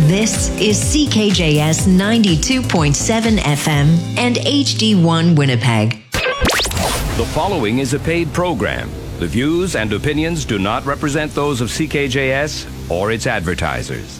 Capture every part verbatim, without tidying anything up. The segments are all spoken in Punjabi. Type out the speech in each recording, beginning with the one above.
This is C K J S ninety-two point seven F M and H D one Winnipeg. The following is a paid program. The views and opinions do not represent those of C K J S or its advertisers.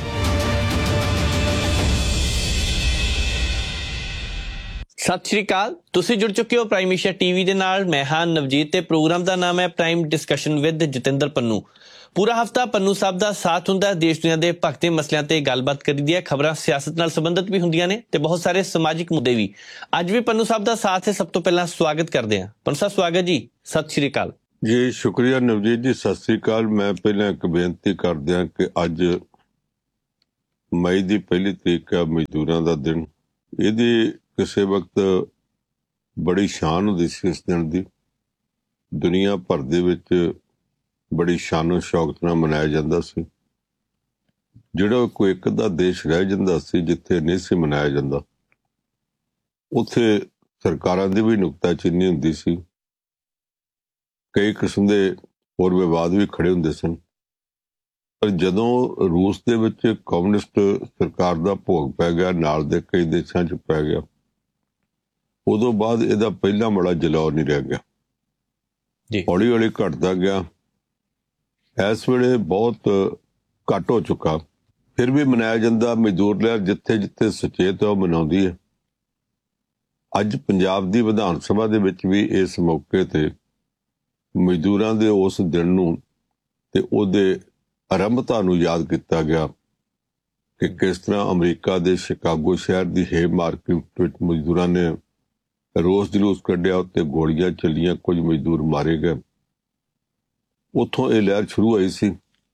ਸਤਿ ਸ਼੍ਰੀ ਅਕਾਲ, ਤੁਸੀਂ ਜੁੜ ਚੁੱਕੇ ਹੋ ਪ੍ਰਾਈਮ ਏਸ਼ੀਆ ਟੀਵੀ ਦੇ ਨਾਲ। ਮੈਂ ਹਾਂ ਨਵਜੀਤ ਤੇ ਪ੍ਰੋਗਰਾਮ ਦਾ ਨਾਮ ਹੈ prime discussion with Jatinder Pannu. ਪੂਰਾ ਹਫਤਾ ਪੰਨੂ ਸਾਹਿਬ ਦਾ ਸਾਥ ਹੁੰਦਾ, ਦੇਸ਼ ਦੁਨੀਆ ਦੇ ਭਖਤੇ ਮਸਲਿਆਂ ਤੇ ਗੱਲਬਾਤ ਕਰੀਦੀ ਹੈ। ਖਬਰਾਂ ਸਿਆਸਤ ਨਾਲ ਸੰਬੰਧਿਤ ਵੀ ਹੁੰਦੀਆਂ ਨੇ ਤੇ ਬਹੁਤ ਸਾਰੇ ਸਮਾਜਿਕ ਮੁੱਦੇ ਵੀ। ਅੱਜ ਵੀ ਪੰਨੂ ਸਾਹਿਬ ਦਾ ਸਾਥ ਹੈ। ਸਭ ਤੋਂ ਪਹਿਲਾਂ ਸਵਾਗਤ ਕਰਦੇ ਹਾਂ ਪੰਨੂ ਸਾਹਿਬ। ਸਵਾਗਤ ਜੀ, ਸਤਿ ਸ਼੍ਰੀ ਅਕਾਲ ਜੀ। ਸ਼ੁਕਰੀਆ ਨਵਜੀਤ ਜੀ, ਸਤਿ ਸ਼੍ਰੀ ਅਕਾਲ। ਮੈਂ ਪਹਿਲਾਂ ਇੱਕ ਬੇਨਤੀ ਕਰਦਿਆਂ ਕਿ ਅੱਜ ਮਈ ਦੀ ਪਹਿਲੀ ਤਰੀਕ ਹੈ, ਮਜ਼ਦੂਰਾਂ ਦਾ ਦਿਨ। ਇਹਦੀ ਕਿਸੇ ਵਕਤ ਬੜੀ ਸ਼ਾਨ ਹੁੰਦੀ ਸੀ ਇਸ ਦਿਨ ਦੀ। ਦੁਨੀਆ ਭਰ ਦੇ ਵਿੱਚ ਬੜੀ ਸ਼ਾਨੋ ਸ਼ੌਕਤ ਨਾਲ ਮਨਾਇਆ ਜਾਂਦਾ ਸੀ। ਜਿਹੜਾ ਕੋਈ ਇੱਕ ਅੱਧਾ ਦੇਸ਼ ਰਹਿ ਜਾਂਦਾ ਸੀ ਜਿੱਥੇ ਨਹੀਂ ਸੀ ਮਨਾਇਆ ਜਾਂਦਾ, ਉੱਥੇ ਸਰਕਾਰਾਂ ਦੀ ਵੀ ਨੁਕਤਾਚੀਨੀ ਹੁੰਦੀ ਸੀ। ਕਈ ਕਿਸਮ ਦੇ ਹੋਰ ਵਿਵਾਦ ਵੀ ਖੜੇ ਹੁੰਦੇ ਸਨ। ਪਰ ਜਦੋਂ ਰੂਸ ਦੇ ਵਿੱਚ ਕਮਿਊਨਿਸਟ ਸਰਕਾਰ ਦਾ ਭੋਗ ਪੈ ਗਿਆ, ਨਾਲ ਦੇ ਕਈ ਦੇਸ਼ਾਂ 'ਚ ਪੈ ਗਿਆ, ਉਦੋਂ ਬਾਅਦ ਇਹਦਾ ਪਹਿਲਾਂ ਬੜਾ ਜਲਾਉ ਨਹੀਂ ਰਹਿ ਗਿਆ। ਹੌਲੀ ਹੌਲੀ ਘਟਦਾ ਗਿਆ। ਇਸ ਵੇਲੇ ਬਹੁਤ ਘੱਟ ਹੋ ਚੁੱਕਾ। ਫਿਰ ਵੀ ਮਨਾਇਆ ਜਾਂਦਾ। ਮਜ਼ਦੂਰ ਲਹਿਰ ਜਿੱਥੇ ਜਿੱਥੇ ਸੁਚੇਤ ਹੈ ਉਹ ਮਨਾਉਂਦੀ ਹੈ। ਅੱਜ ਪੰਜਾਬ ਦੀ ਵਿਧਾਨ ਸਭਾ ਦੇ ਵਿੱਚ ਵੀ ਇਸ ਮੌਕੇ ਤੇ ਮਜ਼ਦੂਰਾਂ ਦੇ ਉਸ ਦਿਨ ਨੂੰ ਤੇ ਉਹਦੇ ਆਰੰਭਤਾ ਨੂੰ ਯਾਦ ਕੀਤਾ ਗਿਆ ਕਿ ਕਿਸ ਤਰ੍ਹਾਂ ਅਮਰੀਕਾ ਦੇ ਸ਼ਿਕਾਗੋ ਸ਼ਹਿਰ ਦੀ ਹੇਵ ਮਾਰਕੀਟ ਵਿੱਚ ਮਜ਼ਦੂਰਾਂ ਨੇ ਰੋਸ ਜਲੂਸ ਕੱਢਿਆ, ਉੱਤੇ ਗੋਲੀਆਂ ਚੱਲੀਆਂ, ਕੁਝ ਮਜ਼ਦੂਰ ਮਾਰੇ ਗਏ। ਉੱਥੋਂ ਇਹ ਲਹਿਰ ਸ਼ੁਰੂ ਹੋਈ ਸੀ।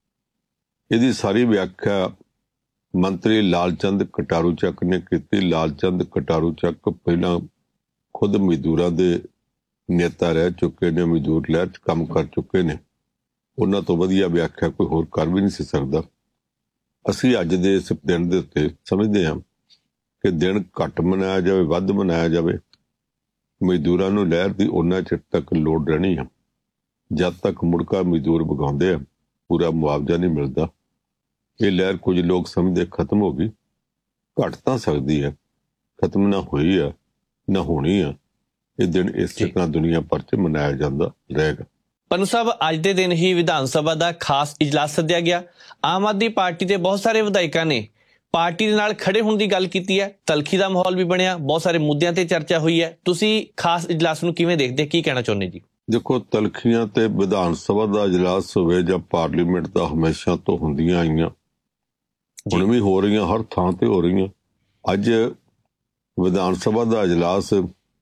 ਇਹਦੀ ਸਾਰੀ ਵਿਆਖਿਆ ਮੰਤਰੀ ਲਾਲ ਚੰਦ ਕਟਾਰੂ ਚੱਕ ਨੇ ਕੀਤੀ। ਲਾਲ ਚੰਦ ਕਟਾਰੂ ਚੱਕ ਪਹਿਲਾਂ ਖੁਦ ਮਜ਼ਦੂਰਾਂ ਦੇ ਨੇਤਾ ਰਹਿ ਚੁੱਕੇ ਨੇ, ਮਜ਼ਦੂਰ ਲਹਿਰ 'ਚ ਕੰਮ ਕਰ ਚੁੱਕੇ ਨੇ। ਉਹਨਾਂ ਤੋਂ ਵਧੀਆ ਵਿਆਖਿਆ ਕੋਈ ਹੋਰ ਕਰ ਵੀ ਨਹੀਂ ਸੀ ਸਕਦਾ। ਅਸੀਂ ਅੱਜ ਦੇ ਇਸ ਦਿਨ ਦੇ ਉੱਤੇ ਸਮਝਦੇ ਹਾਂ ਕਿ ਦਿਨ ਘੱਟ ਮਨਾਇਆ ਜਾਵੇ, ਵੱਧ ਮਨਾਇਆ ਜਾਵੇ। ਮਜ਼ਦੂਰਾਂ ਨੂੰ ਲਹਿਰ ਦੀ ਉਹਨਾਂ ਚਿਰ ਤੱਕ ਲੋੜ ਰਹਿਣੀ ਆ ਜਦ ਤੱਕ ਮੁੜਕਾ ਮਜ਼ਦੂਰ ਵਗਾਉਂਦੇ ਆ, ਪੂਰਾ ਮੁਆਵਜ਼ਾ ਨਹੀਂ ਮਿਲਦਾ। ਇਹ ਲਹਿਰ ਕੁਝ ਲੋਕ ਸਮਝਦੇ ਖਤਮ ਹੋ ਗਈ। ਘਟ ਤਾਂ ਸਕਦੀ ਹੈ, ਖਤਮ ਨਾ ਹੋਈ ਆ ਨਾ ਹੋਣੀ ਆ। ਇਹ ਦਿਨ ਇਸੇ ਤਰ੍ਹਾਂ ਦੁਨੀਆ ਭਰ 'ਚ ਮਨਾਇਆ ਜਾਂਦਾ ਰਹੇਗਾ। ਪੰਨੂ ਸਾਹਿਬ, ਅੱਜ ਦੇ ਦਿਨ ਹੀ ਵਿਧਾਨ ਸਭਾ ਦਾ ਖਾਸ ਇਜਲਾਸ ਸੱਦਿਆ ਗਿਆ। ਆਮ ਆਦਮੀ ਪਾਰਟੀ ਦੇ ਬਹੁਤ ਸਾਰੇ ਵਿਧਾਇਕਾਂ ਨੇ ਪਾਰਟੀ ਦੇ ਨਾਲ ਖੜੇ ਹੋਣ ਦੀ ਗੱਲ ਕੀਤੀ ਹੈ। ਤਲਖੀ ਦਾ ਮਾਹੌਲ ਵੀ ਬਣਿਆ, ਬਹੁਤ ਸਾਰੇ ਮੁੱਦਿਆਂ ਤੇ ਚਰਚਾ ਹੋਈ ਹੈ। ਤੁਸੀਂ ਖਾਸ ਇਜਲਾਸ ਨੂੰ ਕਿਵੇਂ ਦੇਖਦੇ, ਕੀ ਕਹਿਣਾ ਚਾਹੁੰਦੇ ਜੀ? ਦੇਖੋ, ਤਲਖੀਆਂ ਤੇ ਵਿਧਾਨ ਸਭਾ ਦਾ ਇਜਲਾਸ ਹੋਵੇ ਜਾਂ ਪਾਰਲੀਮੈਂਟ ਦਾ, ਹਮੇਸ਼ਾ ਤੋਂ ਹੁੰਦੀਆਂ ਆਈਆਂ, ਹੁਣ ਵੀ ਹੋ ਰਹੀਆਂ, ਹਰ ਥਾਂ ਤੇ ਹੋ ਰਹੀਆਂ। ਅੱਜ ਵਿਧਾਨ ਸਭਾ ਦਾ ਇਜਲਾਸ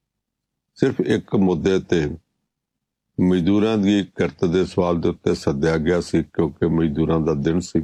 ਸਿਰਫ ਇੱਕ ਮੁੱਦੇ ਤੇ, ਮਜ਼ਦੂਰਾਂ ਦੀ ਕਿਰਤ ਦੇ ਸਵਾਲ ਦੇ ਉੱਤੇ ਸੱਦਿਆ ਗਿਆ ਸੀ, ਕਿਉਂਕਿ ਮਜ਼ਦੂਰਾਂ ਦਾ ਦਿਨ ਸੀ।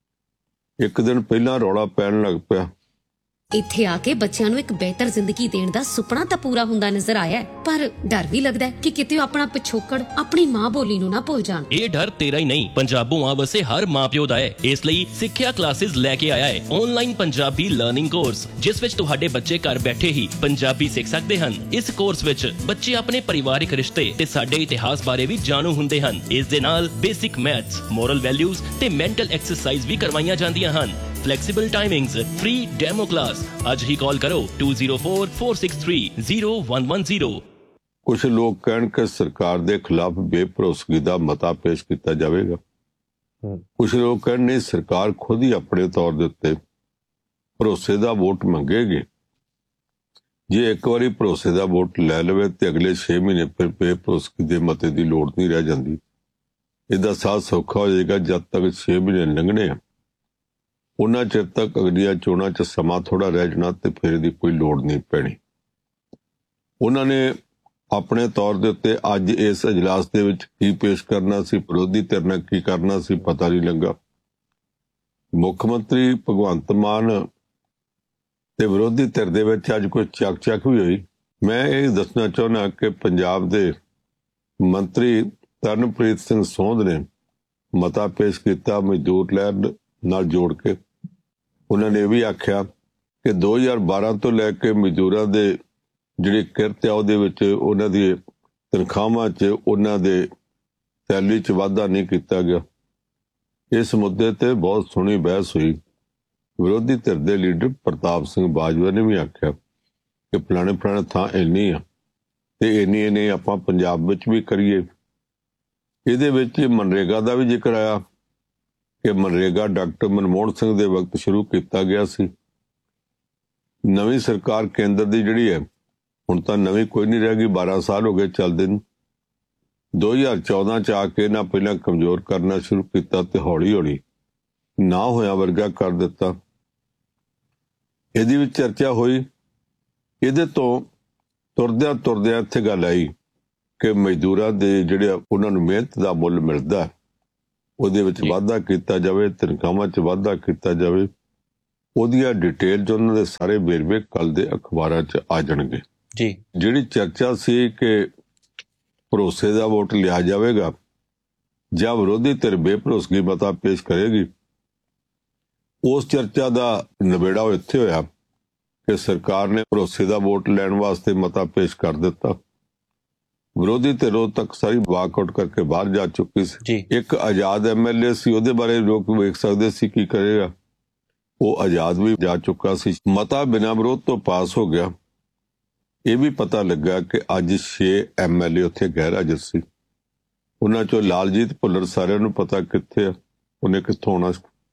ਇੱਕ ਦਿਨ ਪਹਿਲਾਂ ਰੌਲਾ ਪੈਣ ਲੱਗ ਪਿਆ। ਇੱਥੇ ਆ ਕੇ ਬੱਚਿਆਂ ਨੂੰ ਇੱਕ ਬਿਹਤਰ ਜ਼ਿੰਦਗੀ ਦੇਣ ਦਾ ਸੁਪਨਾ ਤਾਂ ਪੂਰਾ ਹੁੰਦਾ ਨਜ਼ਰ ਆਇਆ, ਪਰ ਡਰ ਵੀ ਲੱਗਦਾ ਕਿ ਕਿਤੇ ਆਪਣਾ ਪਿਛੋਕੜ, ਆਪਣੀ ਮਾਂ ਬੋਲੀ ਨੂੰ ਨਾ ਭੁੱਲ ਜਾਣ। ਇਹ ਡਰ ਤੇਰਾ ਹੀ ਨਹੀਂ, ਪੰਜਾਬੋਂ ਆ ਵਸੇ ਹਰ ਮਾਂ ਪਿਓ ਦਾ ਹੈ। ਇਸ ਲਈ ਸਿੱਖਿਆ ਕਲਾਸਿਸ ਲੈ ਕੇ ਆਇਆ ਹੈ ਆਨਲਾਈਨ ਪੰਜਾਬੀ ਲਰਨਿੰਗ ਕੋਰਸ, ਜਿਸ ਵਿੱਚ ਤੁਹਾਡੇ ਬੱਚੇ ਘਰ ਬੈਠੇ ਹੀ ਪੰਜਾਬੀ ਸਿੱਖ ਸਕਦੇ ਹਨ। ਇਸ ਕੋਰਸ ਵਿੱਚ ਬੱਚੇ ਆਪਣੇ ਪਰਿਵਾਰਿਕ ਰਿਸ਼ਤੇ ਤੇ ਸਾਡੇ ਇਤਿਹਾਸ ਬਾਰੇ ਵੀ ਜਾਣੂ ਹੁੰਦੇ ਹਨ। ਇਸ ਦੇ ਨਾਲ ਬੇਸਿਕ ਮੈਥਸ, ਮੋਰਲ ਵੈਲਿਊਜ਼ ਤੇ ਮੈਂਟਲ ਐਕਸਰਸਾਈਜ਼ ਵੀ ਕਰਵਾਈਆਂ ਜਾਂਦੀਆਂ ਹਨ। Flexible timings, free demo class. ਅੱਜ ਹੀ ਕਾਲ ਕਰੋ two zero four four six three zero one one zero। ਕੁਝ ਲੋਕ ਕਹਿਣ ਕਿ ਸਰਕਾਰ ਦੇ ਖਿਲਾਫ ਬੇਭਰੋਸਗੀ ਦਾ ਮਤਾ ਪੇਸ਼ ਕੀਤਾ ਜਾਵੇਗਾ। ਕੁਝ ਲੋਕ ਕਹਿਣ ਨਹੀਂ, ਸਰਕਾਰ ਖੁਦ ਹੀ ਆਪਣੇ ਤੌਰ ਦੇ ਉੱਤੇ ਭਰੋਸੇ ਦਾ ਵੋਟ ਮੰਗੇਗੀ। ਜੇ ਇੱਕ ਵਾਰੀ ਭਰੋਸੇ ਦਾ ਵੋਟ ਲੈ ਲਵੇ ਤੇ ਅਗਲੇ ਛੇ ਮਹੀਨੇ ਫਿਰ ਬੇਭਰੋਸਗੀ ਦੇ ਮਤੇ ਦੀ ਲੋੜ ਨਹੀਂ ਰਹਿ ਜਾਂਦੀ। ਇਹਦਾ ਸਾਥ ਸੌਖਾ ਹੋ ਜਾਏਗਾ। ਜਦ ਤੱਕ ਛੇ ਮਹੀਨੇ ਲੰਘਣੇ ਆ, ਉਹਨਾਂ ਚਿਰ ਤੱਕ ਅਗਲੀਆਂ ਚੋਣਾਂ 'ਚ ਸਮਾਂ ਥੋੜ੍ਹਾ ਰਹਿ ਜਾਣਾ ਤੇ ਫਿਰ ਇਹਦੀ ਕੋਈ ਲੋੜ ਨਹੀਂ ਪੈਣੀ। ਉਹਨਾਂ ਨੇ ਆਪਣੇ ਤੌਰ ਦੇ ਉੱਤੇ ਅੱਜ ਇਸ ਇਜਲਾਸ ਦੇ ਵਿੱਚ ਕੀ ਪੇਸ਼ ਕਰਨਾ ਸੀ, ਵਿਰੋਧੀ ਧਿਰ ਨਾਲ ਕੀ ਕਰਨਾ ਸੀ, ਪਤਾ ਨਹੀਂ ਲੱਗਾ। ਮੁੱਖ ਮੰਤਰੀ ਭਗਵੰਤ ਮਾਨ ਤੇ ਵਿਰੋਧੀ ਧਿਰ ਦੇ ਵਿੱਚ ਅੱਜ ਕੋਈ ਚੱਕ ਚੱਕ ਵੀ ਹੋਈ। ਮੈਂ ਇਹ ਦੱਸਣਾ ਚਾਹੁੰਦਾ ਕਿ ਪੰਜਾਬ ਦੇ ਮੰਤਰੀ ਤਰਨਪ੍ਰੀਤ ਸਿੰਘ ਸੋਂਧ ਨੇ ਮਤਾ ਪੇਸ਼ ਕੀਤਾ ਮਜ਼ਦੂਰ ਲਹਿਰ ਨਾਲ ਜੋੜ ਕੇ। ਉਹਨਾਂ ਨੇ ਇਹ ਵੀ ਆਖਿਆ ਕਿ ਦੋ ਹਜ਼ਾਰ ਬਾਰਾਂ ਤੋਂ ਲੈ ਕੇ ਮਜ਼ਦੂਰਾਂ ਦੇ ਜਿਹੜੀ ਕਿਰਤ ਆ ਉਹਦੇ ਵਿੱਚ, ਉਹਨਾਂ ਦੀ ਤਨਖਾਹਾਂ 'ਚ, ਉਹਨਾਂ ਦੇ ਸੈਲਰੀ 'ਚ ਵਾਧਾ ਨਹੀਂ ਕੀਤਾ ਗਿਆ। ਇਸ ਮੁੱਦੇ ਤੇ ਬਹੁਤ ਸੋਹਣੀ ਬਹਿਸ ਹੋਈ। ਵਿਰੋਧੀ ਧਿਰ ਦੇ ਲੀਡਰ ਪ੍ਰਤਾਪ ਸਿੰਘ ਬਾਜਵਾ ਨੇ ਵੀ ਆਖਿਆ ਕਿ ਫਲਾਣੇ ਫਲਾਣੇ ਥਾਂ ਇੰਨੀ ਆ ਤੇ ਇੰਨੀ ਇੰਨੀ ਆਪਾਂ ਪੰਜਾਬ ਵਿੱਚ ਵੀ ਕਰੀਏ। ਇਹਦੇ ਵਿੱਚ ਮਨਰੇਗਾ ਦਾ ਵੀ ਜ਼ਿਕਰ ਆਇਆ ਕਿ ਮਨਰੇਗਾ ਡਾਕਟਰ ਮਨਮੋਹਨ ਸਿੰਘ ਦੇ ਵਕਤ ਸ਼ੁਰੂ ਕੀਤਾ ਗਿਆ ਸੀ। ਨਵੀਂ ਸਰਕਾਰ ਕੇਂਦਰ ਦੀ ਜਿਹੜੀ ਹੈ, ਹੁਣ ਤਾਂ ਨਵੀਂ ਕੋਈ ਨਹੀਂ ਰਹਿ ਗਈ, ਬਾਰਾਂ ਸਾਲ ਹੋ ਗਏ ਚੱਲਦੇ ਨੂੰ। ਦੋ ਹਜ਼ਾਰ ਚੌਦਾਂ ਚ ਆ ਕੇ ਇਹਨਾਂ ਪਹਿਲਾਂ ਕਮਜ਼ੋਰ ਕਰਨਾ ਸ਼ੁਰੂ ਕੀਤਾ ਤੇ ਹੌਲੀ ਹੌਲੀ ਨਾ ਹੋਇਆ ਵਰਗਾ ਕਰ ਦਿੱਤਾ। ਇਹਦੀ ਵੀ ਚਰਚਾ ਹੋਈ। ਇਹਦੇ ਤੋਂ ਤੁਰਦਿਆਂ ਤੁਰਦਿਆਂ ਇੱਥੇ ਗੱਲ ਆਈ ਕਿ ਮਜ਼ਦੂਰਾਂ ਦੇ ਜਿਹੜੇ ਉਹਨਾਂ ਨੂੰ ਮਿਹਨਤ ਦਾ ਮੁੱਲ ਮਿਲਦਾ ਉਹਦੇ ਵਿੱਚ ਵਾਧਾ ਕੀਤਾ ਜਾਵੇ, ਤਨਖਾਹਾਂ 'ਚ ਵਾਧਾ ਕੀਤਾ ਜਾਵੇ। ਉਹਦੀਆਂ ਡਿਟੇਲ 'ਚ ਉਹਨਾਂ ਦੇ ਸਾਰੇ ਵੇਰਵੇ ਕੱਲ੍ਹ ਦੇ ਅਖਬਾਰਾਂ 'ਚ ਆ ਜਾਣਗੇ। ਜੀ ਜਿਹੜੀ ਚਰਚਾ ਸੀ ਕਿ ਭਰੋਸੇ ਦਾ ਵੋਟ ਲਿਆ ਜਾਵੇਗਾ ਜਾਂ ਵਿਰੋਧੀ ਧਿਰ ਬੇਭਰੋਸਗੀ ਮਤਾ ਪੇਸ਼ ਕਰੇਗੀ, ਉਸ ਚਰਚਾ ਦਾ ਨਿਬੇੜਾ ਇੱਥੇ ਹੋਇਆ ਕਿ ਸਰਕਾਰ ਨੇ ਭਰੋਸੇ ਦਾ ਵੋਟ ਲੈਣ ਵਾਸਤੇ ਮਤਾ ਪੇਸ਼ ਕਰ ਦਿੱਤਾ। ਵਿਰੋਧੀ ਧਿਰ ਉਦੋਂ ਤੱਕ ਸਾਰੀ ਵਾਕਆਊਟ ਕਰਕੇ ਬਾਹਰ ਜਾ ਚੁੱਕੀ ਸੀ। ਇੱਕ ਆਜ਼ਾਦ ਐਮ ਐਲ ਏ ਸੀ, ਉਹਦੇ ਬਾਰੇ ਲੋਕ ਵੇਖ ਸਕਦੇ ਸੀ ਕੀ ਕਰੇਗਾ। ਉਹ ਆਜ਼ਾਦ ਵੀ ਜਾ ਚੁੱਕਾ ਸੀ। ਮਤਾ ਬਿਨਾਂ ਵਿਰੋਧ ਤੋਂ ਪਾਸ ਹੋ ਗਿਆ। ਇਹ ਵੀ ਪਤਾ ਲੱਗਾ ਕਿ ਅੱਜ ਛੇ ਐਮ ਐਲ ਏ ਉੱਥੇ ਗੈਰ ਹਾਜ਼ਰ ਸੀ। ਉਹਨਾਂ ਚੋਂ ਲਾਲਜੀਤ ਭੁੱਲਰ ਸਾਰਿਆਂ ਨੂੰ ਪਤਾ ਕਿੱਥੇ ਆ, ਉਹਨੇ ਕਿੱਥੋਂ ਆਉਣਾ।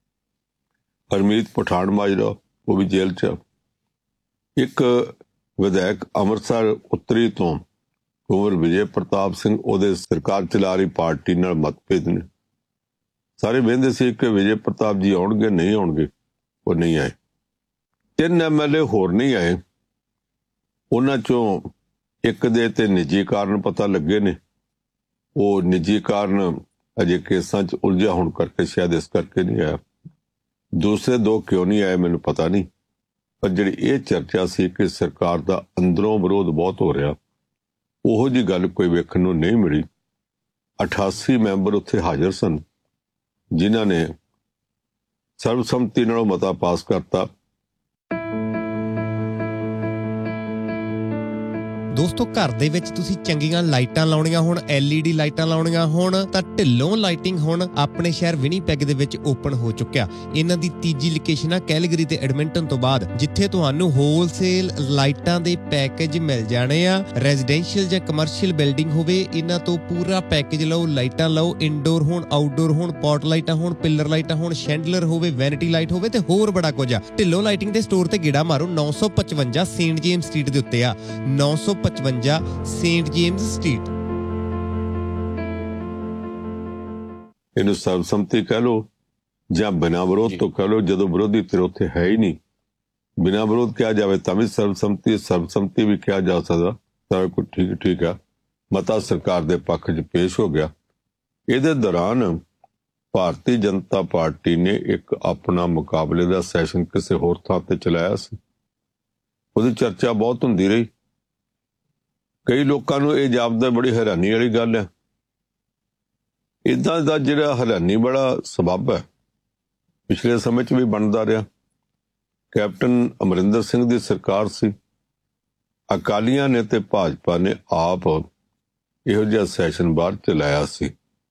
ਹਰਮੀਤ ਪਠਾਨ ਮਾਜਰਾ ਉਹ ਵੀ ਜੇਲ੍ਹ 'ਚ। ਇੱਕ ਵਿਧਾਇਕ ਅੰਮ੍ਰਿਤਸਰ ਉੱਤਰੀ ਤੋਂ ਕੁੰਵਰ ਵਿਜੇ ਪ੍ਰਤਾਪ ਸਿੰਘ, ਉਹਦੇ ਸਰਕਾਰ ਚਲਾ ਰਹੀ ਪਾਰਟੀ ਨਾਲ ਮਤਭੇਦ ਨੇ। ਸਾਰੇ ਵਹਿੰਦੇ ਸੀ ਕਿ ਵਿਜੇ ਪ੍ਰਤਾਪ ਜੀ ਆਉਣਗੇ, ਨਹੀਂ ਆਉਣਗੇ, ਉਹ ਨਹੀਂ ਆਏ। ਤਿੰਨ ਐਮ ਐਲ ਏ ਹੋਰ ਨਹੀਂ ਆਏ। ਉਹਨਾਂ ਚੋਂ ਇੱਕ ਦੇ ਤੇ ਨਿੱਜੀ ਕਾਰਨ ਪਤਾ ਲੱਗੇ ਨੇ। ਉਹ ਨਿੱਜੀ ਕਾਰਨ ਅਜੇ ਕੇਸਾਂ 'ਚ ਉਲਝਿਆ ਹੋਣ ਕਰਕੇ ਸ਼ਾਇਦ ਇਸ ਕਰਕੇ ਨਹੀਂ ਆਇਆ। ਦੂਸਰੇ ਦੋ ਕਿਉਂ ਨਹੀਂ ਆਏ ਮੈਨੂੰ ਪਤਾ ਨਹੀਂ। ਪਰ ਜਿਹੜੀ ਇਹ ਚਰਚਾ ਸੀ ਕਿ ਸਰਕਾਰ ਦਾ ਅੰਦਰੋਂ ਵਿਰੋਧ ਬਹੁਤ ਹੋ ਰਿਹਾ, ਉਹੋ ਜਿਹੀ ਗੱਲ ਕੋਈ ਵੇਖਣ ਨੂੰ ਨਹੀਂ ਮਿਲੀ। ਅਠਾਸੀ ਮੈਂਬਰ ਉੱਥੇ ਹਾਜ਼ਰ ਸਨ ਜਿਨ੍ਹਾਂ ਨੇ ਸਰਬਸੰਮਤੀ ਨਾਲ ਮਤਾ ਪਾਸ ਕਰਤਾ। ਦੋਸਤੋ, ਘਰ ਦੇ ਵਿੱਚ ਤੁਸੀਂ ਚੰਗੀਆਂ ਲਾਈਟਾਂ ਲਾਉਣੀਆਂ ਹੋਣ, ਐਲ ਈ ਡੀ ਲਾਈਟਾਂ ਲਾਉਣੀਆਂ ਹੋਣ ਤਾਂ ਢਿੱਲੋਂ ਲਾਈਟਿੰਗ ਹੁਣ ਆਪਣੇ ਸ਼ਹਿਰ ਵਿਨੀਪੈਗ ਦੇ ਵਿੱਚ ਓਪਨ ਹੋ ਚੁੱਕਿਆ। ਇਹਨਾਂ ਦੀ ਤੀਜੀ ਲੋਕੇਸ਼ਨ ਆ ਕੈਲਗਰੀ ਤੇ ਐਡਮਿੰਟਨ ਤੋਂ ਬਾਅਦ, ਜਿੱਥੇ ਤੁਹਾਨੂੰ ਹੋਲਸੇਲ ਲਾਈਟਾਂ ਦੇ ਪੈਕੇਜ ਮਿਲ ਜਾਣੇ ਆ। ਰੈਜ਼ੀਡੈਂਸ਼ੀਅਲ ਜਾਂ ਕਮਰਸ਼ੀਅਲ ਬਿਲਡਿੰਗ ਹੋਵੇ, ਇਹਨਾਂ ਤੋਂ ਪੂਰਾ ਪੈਕੇਜ ਲਓ। ਲਾਈਟਾਂ ਲਓ, ਇਨਡੋਰ ਹੋਣ, ਆਊਟਡੋਰ ਹੋਣ, ਪੌਟ ਲਾਈਟਾਂ ਹੋਣ, ਪਿੱਲਰ ਲਾਈਟਾਂ ਹੋਣ, ਸ਼ੈਂਡਲਰ ਹੋਵੇ, ਵੈਨਿਟੀ ਲਾਈਟ ਹੋਵੇ ਤੇ ਹੋਰ ਬੜਾ ਕੁਝ ਆ। ਢਿੱਲੋਂ ਲਾਈਟਿੰਗ ਦੇ ਸਟੋਰ ਤੇ ਗੇੜਾ ਮਾਰੋ। ਨੌ ਸੌ ਪਚਵੰਜਾ ਸੇਂਟ ਜੇਮਸ ਸਟਰੀਟ ਦੇ ਉੱਤੇ ਆ। ਨੌ ਸੌ ਪਚਵੰਜਾ ਸੇਂਟ ਜੇਮਸ ਸਟਰੀਟ। ਇਹਨੂੰ ਸਰਬਸੰਮਤੀ ਕਹਿ ਲਓ ਜਾਂ ਬਿਨਾਂ ਵਿਰੋਧ ਤੋਂ ਕਹਿ ਲਓ। ਜਦੋਂ ਵਿਰੋਧੀ ਧਿਰ ਉੱਥੇ ਹੈ ਹੀ ਨਹੀਂ, ਬਿਨਾਂ ਵਿਰੋਧ ਕਿਹਾ ਜਾਵੇ ਤਾਂ ਵੀ ਸਰਬਸੰਮਤੀ, ਸਰਬਸੰਮਤੀ ਵੀ ਕਿਹਾ ਜਾ ਸਕਦਾ। ਸਾਰਾ ਕੁਝ ਠੀਕ ਠੀਕ ਆ। ਮਤਾ ਸਰਕਾਰ ਦੇ ਪੱਖ 'ਚ ਪੇਸ਼ ਹੋ ਗਿਆ। ਇਹਦੇ ਦੌਰਾਨ ਭਾਰਤੀ ਜਨਤਾ ਪਾਰਟੀ ਨੇ ਇੱਕ ਆਪਣਾ ਮੁਕਾਬਲੇ ਦਾ ਸੈਸ਼ਨ ਕਿਸੇ ਹੋਰ ਥਾਂ ਤੇ ਚਲਾਇਆ ਸੀ। ਉਹਦੀ ਚਰਚਾ ਬਹੁਤ ਹੁੰਦੀ ਰਹੀ। ਕਈ ਲੋਕਾਂ ਨੂੰ ਇਹ ਜਾਪਦਾ ਬੜੀ ਹੈਰਾਨੀ ਵਾਲੀ ਗੱਲ ਹੈ। ਇੱਦਾਂ ਦਾ ਜਿਹੜਾ ਹੈਰਾਨੀ ਬੜਾ ਸਬੱਬ ਹੈ, ਪਿਛਲੇ ਸਮੇਂ 'ਚ ਵੀ ਬਣਦਾ ਰਿਹਾ। ਕੈਪਟਨ ਅਮਰਿੰਦਰ ਸਿੰਘ ਦੀ ਸਰਕਾਰ ਸੀ। ਅਕਾਲੀਆਂ ਨੇ ਤੇ ਭਾਜਪਾ ਨੇ ਆਪ ਇਹੋ ਜਿਹਾ ਸੈਸ਼ਨ ਬਾਹਰ ਚਲਾਇਆ ਸੀ।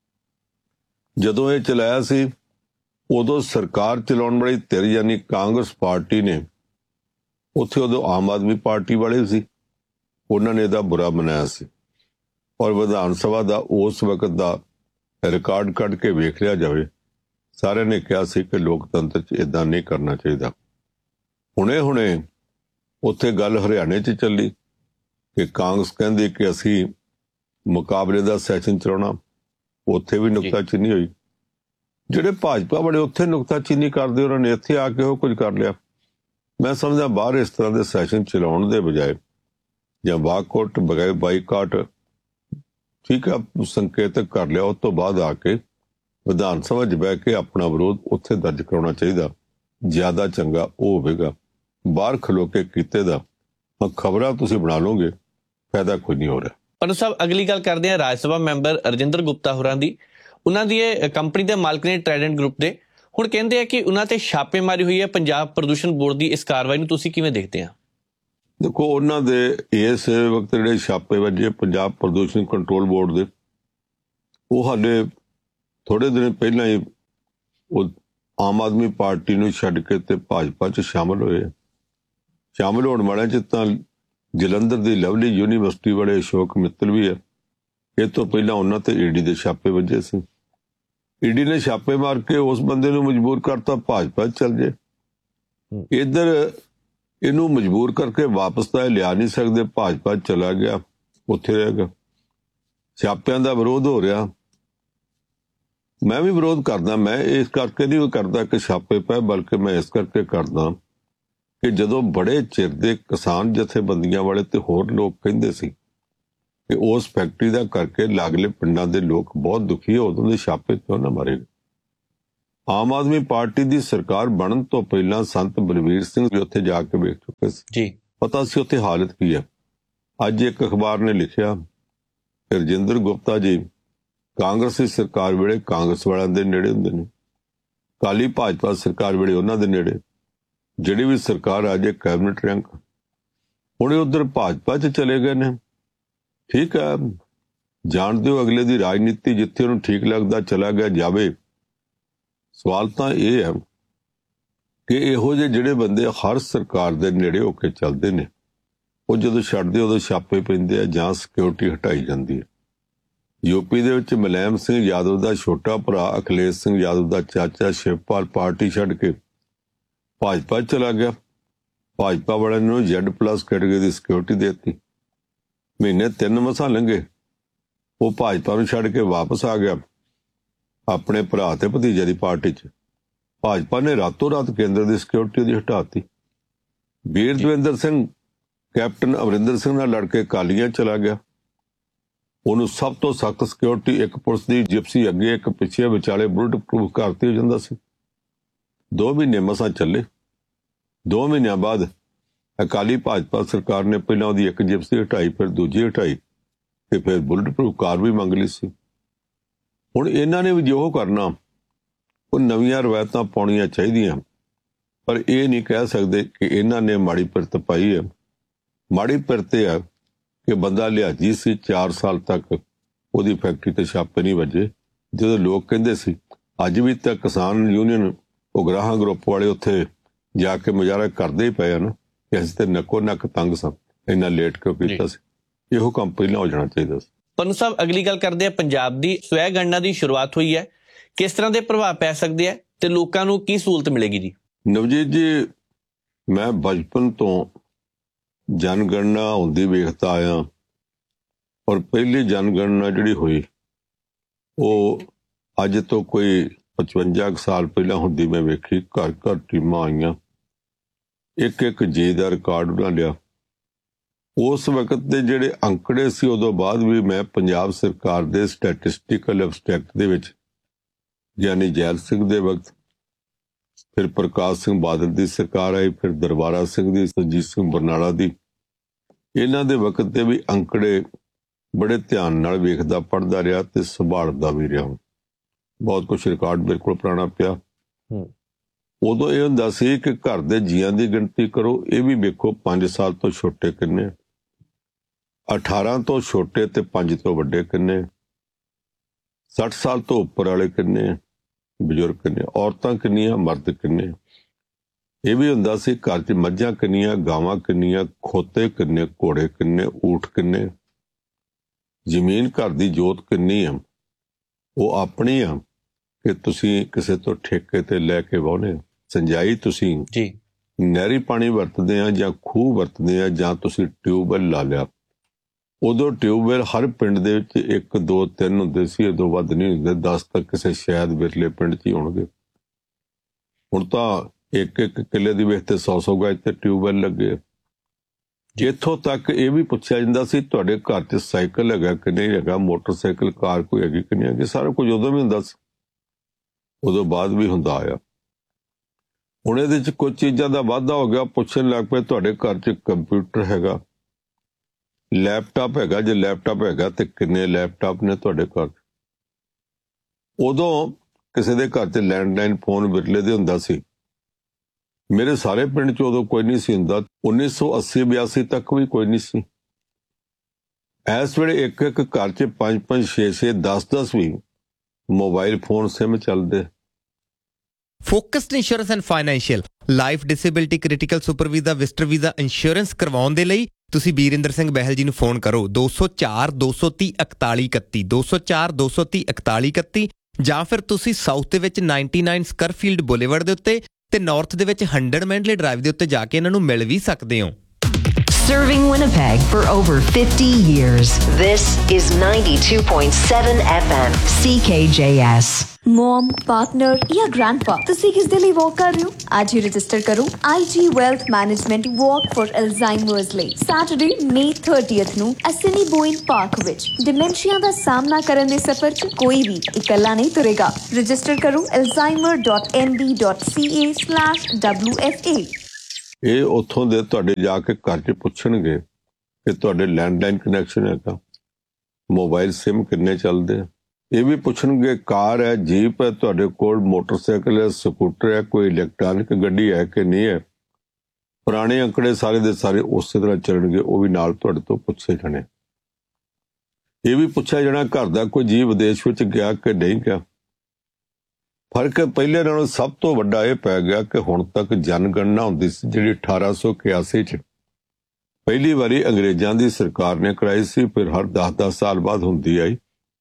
ਜਦੋਂ ਇਹ ਚਲਾਇਆ ਸੀ, ਉਦੋਂ ਸਰਕਾਰ ਚਲਾਉਣ ਵਾਲੀ ਧਿਰ ਯਾਨੀ ਕਾਂਗਰਸ ਪਾਰਟੀ ਨੇ, ਉੱਥੇ ਉਦੋਂ ਆਮ ਆਦਮੀ ਪਾਰਟੀ ਵਾਲੇ ਸੀ, ਉਹਨਾਂ ਨੇ ਇਹਦਾ ਬੁਰਾ ਮਨਾਇਆ ਸੀ। ਔਰ ਵਿਧਾਨ ਸਭਾ ਦਾ ਉਸ ਵਕਤ ਦਾ ਰਿਕਾਰਡ ਕੱਢ ਕੇ ਵੇਖ ਲਿਆ ਜਾਵੇ, ਸਾਰਿਆਂ ਨੇ ਕਿਹਾ ਸੀ ਕਿ ਲੋਕਤੰਤਰ 'ਚ ਇੱਦਾਂ ਨਹੀਂ ਕਰਨਾ ਚਾਹੀਦਾ। ਹੁਣੇ ਹੁਣੇ ਉੱਥੇ ਗੱਲ ਹਰਿਆਣੇ 'ਚ ਚੱਲੀ ਕਿ ਕਾਂਗਰਸ ਕਹਿੰਦੀ ਕਿ ਅਸੀਂ ਮੁਕਾਬਲੇ ਦਾ ਸੈਸ਼ਨ ਚਲਾਉਣਾ। ਉੱਥੇ ਵੀ ਨੁਕਤਾਚੀਨੀ ਹੋਈ। ਜਿਹੜੇ ਭਾਜਪਾ ਵਾਲੇ ਉੱਥੇ ਨੁਕਤਾਚੀਨੀ ਕਰਦੇ, ਉਹਨਾਂ ਨੇ ਇੱਥੇ ਆ ਕੇ ਉਹ ਕੁਝ ਕਰ ਲਿਆ। ਮੈਂ ਸਮਝਦਾ ਬਾਹਰ ਇਸ ਤਰ੍ਹਾਂ ਦੇ ਸੈਸ਼ਨ ਚਲਾਉਣ ਦੇ ਬਜਾਏ ਜਾਂ ਵਾਕਆਊਟ ਬਗੈਰ ਬਾਈਕਾਟ ਠੀਕ ਆ, ਸੰਕੇਤਕ ਕਰ ਲਿਆ। ਉਸ ਤੋਂ ਬਾਅਦ ਆ ਕੇ ਵਿਧਾਨ ਸਭਾ 'ਚ ਬਹਿ ਕੇ ਆਪਣਾ ਵਿਰੋਧ ਉੱਥੇ ਦਰਜ ਕਰਾਉਣਾ ਚਾਹੀਦਾ। ਜ਼ਿਆਦਾ ਚੰਗਾ ਉਹ ਹੋਵੇਗਾ। ਬਾਹਰ ਖਲੋ ਕੇ ਕੀਤੇ ਦਾ ਖਬਰਾਂ ਤੁਸੀਂ ਬਣਾ ਲਓਗੇ, ਫਾਇਦਾ ਕੋਈ ਨਹੀਂ ਹੋ ਰਿਹਾ। ਪੰਨੂ ਸਾਹਿਬ, ਅਗਲੀ ਗੱਲ ਕਰਦੇ ਹਾਂ ਰਾਜ ਸਭਾ ਮੈਂਬਰ ਰਜਿੰਦਰ ਗੁਪਤਾ ਹੋਰਾਂ ਦੀ। ਉਹਨਾਂ ਦੀ ਇਹ ਕੰਪਨੀ ਦੇ ਮਾਲਕ ਨੇ ਟ੍ਰਾਈਡੈਂਟ ਗਰੁੱਪ ਦੇ। ਹੁਣ ਕਹਿੰਦੇ ਆ ਕਿ ਉਹਨਾਂ ਤੇ ਛਾਪੇਮਾਰੀ ਹੋਈ ਹੈ ਪੰਜਾਬ ਪ੍ਰਦੂਸ਼ਣ ਬੋਰਡ ਦੀ। ਇਸ ਕਾਰਵਾਈ ਨੂੰ ਤੁਸੀਂ ਕਿਵੇਂ ਦੇਖਦੇ ਆ? ਦੇਖੋ, ਉਹਨਾਂ ਦੇ ਇਸ ਵਕਤ ਜਿਹੜੇ ਛਾਪੇ ਵੱਜੇ ਪੰਜਾਬ ਪ੍ਰਦੂਸ਼ਣ ਕੰਟਰੋਲ ਬੋਰਡ ਦੇ, ਉਹ ਹਾਲੇ ਥੋੜੇ ਦਿਨ ਪਹਿਲਾਂ ਹੀ ਉਹ ਆਮ ਆਦਮੀ ਪਾਰਟੀ ਨੂੰ ਛੱਡ ਕੇ ਤੇ ਭਾਜਪਾ 'ਚ ਸ਼ਾਮਲ ਹੋਏ। ਸ਼ਾਮਲ ਹੋਣ ਵਾਲਿਆਂ 'ਚ ਤਾਂ ਜਲੰਧਰ ਦੀ ਲਵਲੀ ਯੂਨੀਵਰਸਿਟੀ ਵਾਲੇ ਅਸ਼ੋਕ ਮਿੱਤਲ ਵੀ ਹੈ। ਇਹ ਤੋਂ ਪਹਿਲਾਂ ਉਹਨਾਂ ਤੇ ਈਡੀ ਦੇ ਛਾਪੇ ਵੱਜੇ ਸੀ। ਈਡੀ ਨੇ ਛਾਪੇ ਮਾਰ ਕੇ ਉਸ ਬੰਦੇ ਨੂੰ ਮਜਬੂਰ ਕਰਤਾ ਭਾਜਪਾ 'ਚ ਚੱਲ ਜੇ। ਇੱਧਰ ਇਹਨੂੰ ਮਜਬੂਰ ਕਰਕੇ ਵਾਪਸ ਤਾਂ ਇਹ ਲਿਆ ਨਹੀਂ ਸਕਦੇ, ਭਾਜਪਾ 'ਚ ਚਲਾ ਗਿਆ, ਉੱਥੇ ਰਹਿ ਗਿਆ। ਛਾਪਿਆਂ ਦਾ ਵਿਰੋਧ ਹੋ ਰਿਹਾ, ਮੈਂ ਵੀ ਵਿਰੋਧ ਕਰਦਾ। ਮੈਂ ਇਸ ਕਰਕੇ ਨਹੀਂ ਕਰਦਾ ਕਿ ਛਾਪੇ ਪਏ, ਬਲਕਿ ਮੈਂ ਇਸ ਕਰਕੇ ਕਰਦਾ ਕਿ ਜਦੋਂ ਬੜੇ ਚਿਰ ਦੇ ਕਿਸਾਨ ਜਥੇਬੰਦੀਆਂ ਵਾਲੇ ਤੇ ਹੋਰ ਲੋਕ ਕਹਿੰਦੇ ਸੀ ਕਿ ਉਸ ਫੈਕਟਰੀ ਦਾ ਕਰਕੇ ਲਾਗਲੇ ਪਿੰਡਾਂ ਦੇ ਲੋਕ ਬਹੁਤ ਦੁਖੀ ਹੋ, ਉਦੋਂ ਦੇ ਛਾਪੇ ਕਿਉਂ ਨਾ ਮਾਰੇ। ਆਮ ਆਦਮੀ ਪਾਰਟੀ ਦੀ ਸਰਕਾਰ ਬਣਨ ਤੋਂ ਪਹਿਲਾਂ ਸੰਤ ਬਲਵੀਰ ਸਿੰਘ ਵੀ ਉੱਥੇ ਜਾ ਕੇ ਵੇਖ ਚੁੱਕੇ ਸੀ ਜੀ, ਪਤਾ ਸੀ ਉੱਥੇ ਹਾਲਤ ਕੀ ਹੈ। ਅੱਜ ਇੱਕ ਅਖਬਾਰ ਨੇ ਲਿਖਿਆ ਕਿ ਰਜਿੰਦਰ ਗੁਪਤਾ ਜੀ ਕਾਂਗਰਸੀ ਸਰਕਾਰ ਵੇਲੇ ਕਾਂਗਰਸ ਵਾਲਿਆਂ ਦੇ ਨੇੜੇ ਹੁੰਦੇ ਨੇ, ਕਾਲੀ ਭਾਜਪਾ ਸਰਕਾਰ ਵੇਲੇ ਉਹਨਾਂ ਦੇ ਨੇੜੇ। ਜਿਹੜੀ ਵੀ ਸਰਕਾਰ ਆ ਜੇ ਕੈਬਨਿਟ ਰੈਂਕ, ਹੁਣ ਉਧਰ ਭਾਜਪਾ 'ਚ ਚਲੇ ਗਏ ਨੇ। ਠੀਕ ਹੈ, ਜਾਣਦੇ ਹੋ ਅਗਲੇ ਦੀ ਰਾਜਨੀਤੀ, ਜਿੱਥੇ ਉਹਨੂੰ ਠੀਕ ਲੱਗਦਾ ਚਲਾ ਗਿਆ ਜਾਵੇ। ਸਵਾਲ ਤਾਂ ਇਹ ਹੈ ਕਿ ਇਹੋ ਜਿਹੇ ਜਿਹੜੇ ਬੰਦੇ ਹਰ ਸਰਕਾਰ ਦੇ ਨੇੜੇ ਹੋ ਕੇ ਚੱਲਦੇ ਨੇ, ਉਹ ਜਦੋਂ ਛੱਡਦੇ ਉਦੋਂ ਛਾਪੇ ਪੈਂਦੇ ਆ ਜਾਂ ਸਿਕਿਉਰਿਟੀ ਹਟਾਈ ਜਾਂਦੀ ਹੈ। ਯੂਪੀ ਦੇ ਵਿੱਚ ਮੁਲਾਇਮ ਸਿੰਘ ਯਾਦਵ ਦਾ ਛੋਟਾ ਭਰਾ ਅਖਿਲੇਸ਼ ਸਿੰਘ ਯਾਦਵ ਦਾ ਚਾਚਾ ਸ਼ਿਵਪਾਲ ਪਾਰਟੀ ਛੱਡ ਕੇ ਭਾਜਪਾ ਚਲਾ ਗਿਆ। ਭਾਜਪਾ ਵਾਲਿਆਂ ਨੂੰ ਜ਼ੈਡ ਪਲੱਸ ਕੈਟੇਗਰੀ ਦੀ ਸਿਕਿਉਰਿਟੀ ਦੇ ਦਿੱਤੀ। ਮਹੀਨੇ ਤਿੰਨ ਮਸਾਂ ਲੰਘੇ, ਉਹ ਭਾਜਪਾ ਨੂੰ ਛੱਡ ਕੇ ਵਾਪਸ ਆ ਗਿਆ ਆਪਣੇ ਭਰਾ ਤੇ ਭਤੀਜੇ ਦੀ ਪਾਰਟੀ 'ਚ। ਭਾਜਪਾ ਨੇ ਰਾਤੋਂ ਰਾਤ ਕੇਂਦਰ ਦੀ ਸਿਕਿਉਰਿਟੀ ਉਹਦੀ ਹਟਾਤੀ। ਵੀਰ ਦਵਿੰਦਰ ਸਿੰਘ ਕੈਪਟਨ ਅਮਰਿੰਦਰ ਸਿੰਘ ਨਾਲ ਲੜ ਕੇ ਅਕਾਲੀਆਂ ਚਲਾ ਗਿਆ। ਉਹਨੂੰ ਸਭ ਤੋਂ ਸਖਤ ਸਿਕਿਉਰਿਟੀ ਇੱਕ ਪੁਲਿਸ ਦੀ ਜਿਪਸੀ ਅੱਗੇ ਇੱਕ ਪਿੱਛੇ ਵਿਚਾਲੇ ਬੁਲਟ ਪ੍ਰੂਫ ਕਰਤੀ ਹੋ ਜਾਂਦਾ ਸੀ। ਦੋ ਮਹੀਨੇ ਮਸਾਂ ਚੱਲੇ। ਦੋ ਮਹੀਨਿਆਂ ਬਾਅਦ ਅਕਾਲੀ ਭਾਜਪਾ ਸਰਕਾਰ ਨੇ ਪਹਿਲਾਂ ਉਹਦੀ ਇੱਕ ਜਿਪਸੀ ਹਟਾਈ, ਫਿਰ ਦੂਜੀ ਹਟਾਈ ਤੇ ਫਿਰ ਬੁਲਟ ਪ੍ਰੂਫ ਕਾਰ ਵੀ ਮੰਗ ਲਈ ਸੀ। ਹੁਣ ਇਹਨਾਂ ਨੇ ਵੀ ਜੋ ਕਰਨਾ, ਉਹ ਨਵੀਆਂ ਰਵਾਇਤਾਂ ਪਾਉਣੀਆਂ ਚਾਹੀਦੀਆਂ, ਪਰ ਇਹ ਨਹੀਂ ਕਹਿ ਸਕਦੇ ਕਿ ਇਹਨਾਂ ਨੇ ਮਾੜੀ ਪਿਰਤ ਪਾਈ ਹੈ। ਮਾੜੀ ਪਿਰਤ ਹੈ ਕਿ ਬੰਦਾ ਲਿਹਾਜੀ ਸੀ, ਚਾਰ ਸਾਲ ਤੱਕ ਉਹਦੀ ਫੈਕਟਰੀ ਤੇ ਛਾਪੇ ਨਹੀਂ ਵੱਜੇ। ਜਦੋਂ ਲੋਕ ਕਹਿੰਦੇ ਸੀ, ਅੱਜ ਵੀ ਤਾਂ ਕਿਸਾਨ ਯੂਨੀਅਨ ਉਗਰਾਹਾਂ ਗਰੁੱਪ ਵਾਲੇ ਉੱਥੇ ਜਾ ਕੇ ਮੁਜ਼ਾਹਰਾ ਕਰਦੇ ਹੀ ਪਏ ਹਨ ਕਿ ਅਸੀਂ ਤੇ ਨੱਕੋ ਨੱਕ ਤੰਗ ਸਾਂ, ਇੰਨਾ ਲੇਟ ਕਿਉਂ ਕੀਤਾ ਸੀ। ਇਹੋ ਕੰਮ ਪਹਿਲਾਂ ਹੋ ਜਾਣਾ ਚਾਹੀਦਾ ਸੀ। ਪੰਨੂ ਸਾਹਿਬ, ਅਗਲੀ ਗੱਲ ਕਰਦੇ ਆ, ਪੰਜਾਬ ਦੀ ਸਵੈ ਗਣਨਾ ਦੀ ਸ਼ੁਰੂਆਤ ਹੋਈ ਹੈ, ਕਿਸ ਤਰ੍ਹਾਂ ਦੇ ਪ੍ਰਭਾਵ ਪੈ ਸਕਦੇ ਆ ਤੇ ਲੋਕਾਂ ਨੂੰ ਕੀ ਸਹੂਲਤ ਮਿਲੇਗੀ ਜੀ? ਨਵਜੀਤ ਜੀ, ਮੈਂ ਬਚਪਨ ਤੋਂ ਜਨਗਣਨਾ ਹੁੰਦੀ ਵੇਖਦਾ ਆਇਆ, ਔਰ ਪਹਿਲੀ ਜਨਗਣਨਾ ਜਿਹੜੀ ਹੋਈ ਉਹ ਅੱਜ ਤੋਂ ਕੋਈ ਪਚਵੰਜਾ ਕੁ ਸਾਲ ਪਹਿਲਾਂ ਹੁੰਦੀ ਮੈਂ ਵੇਖੀ। ਘਰ ਘਰ ਟੀਮਾਂ ਆਈਆਂ, ਇੱਕ ਇੱਕ ਜੀ ਦਾ ਰਿਕਾਰਡ ਬਣਾ ਲਿਆ। ਉਸ ਵਕਤ ਦੇ ਜਿਹੜੇ ਅੰਕੜੇ ਸੀ, ਉਦੋਂ ਬਾਅਦ ਵੀ ਮੈਂ ਪੰਜਾਬ ਸਰਕਾਰ ਦੇ ਸਟੈਟਿਸਟੀਕਲ ਐਬਸਟ੍ਰੈਕਟ ਦੇ ਵਿੱਚ ਗਿਆਨੀ ਜੈਲ ਸਿੰਘ ਦੇ ਵਕਤ, ਫਿਰ ਪ੍ਰਕਾਸ਼ ਸਿੰਘ ਬਾਦਲ ਦੀ ਸਰਕਾਰ ਆਈ, ਫਿਰ ਦਰਬਾਰਾ ਸਿੰਘ ਦੀ, ਸੁਰਜੀਤ ਸਿੰਘ ਬਰਨਾਲਾ ਦੀ, ਇਹਨਾਂ ਦੇ ਵਕਤ ਦੇ ਵੀ ਅੰਕੜੇ ਬੜੇ ਧਿਆਨ ਨਾਲ ਵੇਖਦਾ ਪੜ੍ਹਦਾ ਰਿਹਾ ਤੇ ਸੰਭਾਲਦਾ ਵੀ ਰਿਹਾ। ਬਹੁਤ ਕੁਛ ਰਿਕਾਰਡ ਬਿਲਕੁਲ ਪੁਰਾਣਾ ਪਿਆ। ਉਦੋਂ ਇਹ ਹੁੰਦਾ ਸੀ ਕਿ ਘਰ ਦੇ ਜੀਆਂ ਦੀ ਗਿਣਤੀ ਕਰੋ, ਇਹ ਵੀ ਵੇਖੋ ਪੰਜ ਸਾਲ ਤੋਂ ਛੋਟੇ ਕਿੰਨੇ, ਅਠਾਰਾਂ ਤੋਂ ਛੋਟੇ ਤੇ ਪੰਜ ਤੋਂ ਵੱਡੇ ਕਿੰਨੇ, ਸੱਠ ਸਾਲ ਤੋਂ ਉੱਪਰ ਵਾਲੇ ਕਿੰਨੇ, ਬਜ਼ੁਰਗ ਕਿੰਨੇ, ਔਰਤਾਂ ਕਿੰਨੀਆਂ, ਮਰਦ ਕਿੰਨੇ। ਇਹ ਵੀ ਹੁੰਦਾ ਸੀ ਘਰ 'ਚ ਮੱਝਾਂ ਕਿੰਨੀਆਂ, ਗਾਵਾਂ ਕਿੰਨੀਆਂ, ਖੋਤੇ ਕਿੰਨੇ, ਘੋੜੇ ਕਿੰਨੇ, ਊਠ ਕਿੰਨੇ, ਜ਼ਮੀਨ ਘਰ ਦੀ ਜੋਤ ਕਿੰਨੀ ਆ, ਉਹ ਆਪਣੀ ਆ ਕਿ ਤੁਸੀਂ ਕਿਸੇ ਤੋਂ ਠੇਕੇ ਤੇ ਲੈ ਕੇ ਵਾਹੁੰਦੇ। ਸਿੰਜਾਈ ਤੁਸੀਂ ਜੀ ਨਹਿਰੀ ਪਾਣੀ ਵਰਤਦੇ ਆ ਜਾਂ ਖੂਹ ਵਰਤਦੇ ਆ ਜਾਂ ਤੁਸੀਂ ਟਿਊਬਵੈੱਲ ਲਾ ਲਿਆ। ਉਦੋਂ ਟਿਊਬਵੈੱਲ ਹਰ ਪਿੰਡ ਦੇ ਵਿੱਚ ਇੱਕ ਦੋ ਤਿੰਨ ਹੁੰਦੇ ਸੀ, ਉਦੋਂ ਵੱਧ ਨਹੀਂ ਹੁੰਦੇ, ਦਸ ਤੱਕ ਕਿਸੇ ਸ਼ਾਇਦ ਵਿਰਲੇ ਪਿੰਡ 'ਚ ਹੀ ਹੋਣਗੇ। ਹੁਣ ਤਾਂ ਇੱਕ ਇੱਕ ਕਿੱਲੇ ਦੀ ਵੇਖ ਤੇ ਸੌ ਸੌ ਗਜ ਤੇ ਟਿਊਬਵੈੱਲ ਲੱਗੇ। ਇੱਥੋਂ ਤੱਕ ਇਹ ਵੀ ਪੁੱਛਿਆ ਜਾਂਦਾ ਸੀ ਤੁਹਾਡੇ ਘਰ 'ਚ ਸਾਈਕਲ ਹੈਗਾ ਕਿ ਨਹੀਂ ਹੈਗਾ, ਮੋਟਰਸਾਈਕਲ, ਕਾਰ ਕੋਈ ਹੈਗੀ ਕਿ ਨਹੀਂ ਹੈਗੀ। ਸਾਰਾ ਕੁਝ ਉਦੋਂ ਵੀ ਹੁੰਦਾ ਸੀ, ਉਦੋਂ ਬਾਅਦ ਵੀ ਹੁੰਦਾ ਆਇਆ। ਹੁਣ ਇਹਦੇ 'ਚ ਕੁਝ ਚੀਜ਼ਾਂ ਦਾ ਵਾਧਾ ਹੋ ਗਿਆ। ਪੁੱਛਣ ਲੱਗ ਪਏ ਤੁਹਾਡੇ ਘਰ 'ਚ ਕੰਪਿਊਟਰ ਹੈਗਾ, ਲੈਪਟਾਪ ਹੈਗਾ, ਜੇ ਲੈਪਟਾਪ ਹੈਗਾ ਤੇ ਕਿੰਨੇ ਲੈਪਟਾਪ ਨੇ ਤੁਹਾਡੇ ਘਰ। ਉਦੋਂ ਕਿਸੇ ਦੇ ਘਰ 'ਚ ਲੈਂਡਲਾਈਨ ਫੋਨ ਵਿਰਲੇ ਦੇ ਹੁੰਦਾ ਸੀ। ਮੇਰੇ ਸਾਰੇ ਪਿੰਡ 'ਚ ਉਦੋਂ ਕੋਈ ਨਹੀਂ ਸੀ ਹੁੰਦਾ। ਉੱਨੀ ਸੌ ਅੱਸੀ ਬਿਆਸੀ ਤੱਕ ਵੀ ਕੋਈ ਨਹੀਂ ਸੀ। ਇਸ ਵੇਲੇ ਇੱਕ ਇੱਕ ਘਰ 'ਚ ਪੰਜ ਪੰਜ ਛੇ ਛੇ ਦਸ ਦਸ ਵੀ ਮੋਬਾਈਲ ਫੋਨ ਸਿਮ ਚੱਲਦੇ। Focused insurance and financial life disability critical super visa visitor visa insurance ਕਰਵਾਉਣ ਦੇ ਲਈ ਤੁਸੀਂ ਬੀਰਿੰਦਰ ਸਿੰਘ ਬਹਿਲ ਜੀ ਨੂੰ ਫੋਨ ਕਰੋ ਦੋ ਸੌ ਚਾਰ ਦੋ ਸੌ ਤੀਹ ਇਕਤਾਲੀ ਇਕੱਤੀ ਦੋ ਸੌ ਚਾਰ ਦੋ ਸੌ ਤੀਹ ਇਕਤਾਲੀ ਇਕੱਤੀ ਜਾਂ ਫਿਰ ਤੁਸੀਂ ਸਾਊਥ ਦੇ ਵਿੱਚ ਨਿਨਆਨਵੇਂ ਸਕਰਫੀਲਡ ਬੁਲੇਵਰਡ ਦੇ ਉੱਤੇ ਤੇ ਨਾਰਥ ਦੇ ਵਿੱਚ ਹੰਡਰਡ ਮੈਂਡਲੇ ਡਰਾਈਵ ਦੇ ਉੱਤੇ ਜਾ ਕੇ ਇਹਨਾਂ ਨੂੰ ਮਿਲ ਵੀ ਸਕਦੇ ਹੋ। Serving Winnipeg for over fifty years. This is ninety-two point seven F M C K J S. Mom, partner ਜਾਂ ਗ੍ਰੈਂਡਪਾ, ਤੁਸੀਂ ਕਿਸ ਦੇ ਲਈ ਵਾਕ ਕਰ ਰਹੇ ਹੋ? ਅੱਜ ਹੀ ਰਜਿਸਟਰ ਕਰੋ ਆਈ ਜੀ ਵੈਲਥ ਮੈਨੇਜਮੈਂਟ ਵਾਕ ਫॉर ਅਲਜ਼ਾਈਮਰਸ ਲਈ ਸੈਟਰਡੇ ਮਈ thirtieth ਨੂੰ ਐਸਨੀਬੋਇਨ ਪਾਰਕ ਵਿੱਚ। ਡਿਮੈਂਸ਼ੀਆ ਦਾ ਸਾਹਮਣਾ ਕਰਨ ਦੇ ਸਫ਼ਰ 'ਚ ਕੋਈ ਵੀ ਇਕੱਲਾ ਨਹੀਂ ਤੁਰੇਗਾ। ਰਜਿਸਟਰ ਕਰੋ alzheimer dot n b dot c a slash w f a। ਇਹ ਉੱਥੋਂ ਦੇ ਤੁਹਾਡੇ ਜਾ ਕੇ ਘਰ 'ਚ ਪੁੱਛਣਗੇ ਕਿ ਤੁਹਾਡੇ ਲੈਂਡਲਾਈਨ ਕਨੈਕਸ਼ਨ ਹੈਗਾ, ਮੋਬਾਈਲ ਸਿਮ ਕਿੰਨੇ ਚੱਲਦੇ ਆ। ਇਹ ਵੀ ਪੁੱਛਣਗੇ ਕਾਰ ਹੈ, ਜੀਪ ਹੈ ਤੁਹਾਡੇ ਕੋਲ, ਮੋਟਰਸਾਈਕਲ ਹੈ, ਸਕੂਟਰ ਹੈ, ਕੋਈ ਇਲੈਕਟ੍ਰੋਨਿਕ ਗੱਡੀ ਹੈ ਕਿ ਨਹੀਂ ਹੈ। ਪੁਰਾਣੇ ਅੰਕੜੇ ਸਾਰੇ ਦੇ ਸਾਰੇ ਉਸੇ ਤਰ੍ਹਾਂ ਚੱਲਣਗੇ, ਉਹ ਵੀ ਨਾਲ ਤੁਹਾਡੇ ਤੋਂ ਪੁੱਛੇ ਜਾਣੇ। ਇਹ ਵੀ ਪੁੱਛਿਆ ਜਾਣਾ ਘਰ ਦਾ ਕੋਈ ਜੀਵ ਵਿਦੇਸ਼ ਵਿੱਚ ਗਿਆ ਕਿ ਨਹੀਂ ਗਿਆ। ਫਰਕ ਪਹਿਲੇ ਨਾਲੋਂ ਸਭ ਤੋਂ ਵੱਡਾ ਇਹ ਪੈ ਗਿਆ ਕਿ ਹੁਣ ਤੱਕ ਜਨਗਣਨਾ ਹੁੰਦੀ ਸੀ ਜਿਹੜੀ ਅਠਾਰਾਂ ਸੌ ਇਕਿਆਸੀ 'ਚ ਪਹਿਲੀ ਵਾਰੀ ਅੰਗਰੇਜ਼ਾਂ ਦੀ ਸਰਕਾਰ ਨੇ ਕਰਾਈ ਸੀ, ਫਿਰ ਹਰ ਦਸ ਦਸ ਸਾਲ ਬਾਅਦ ਹੁੰਦੀ ਆਈ।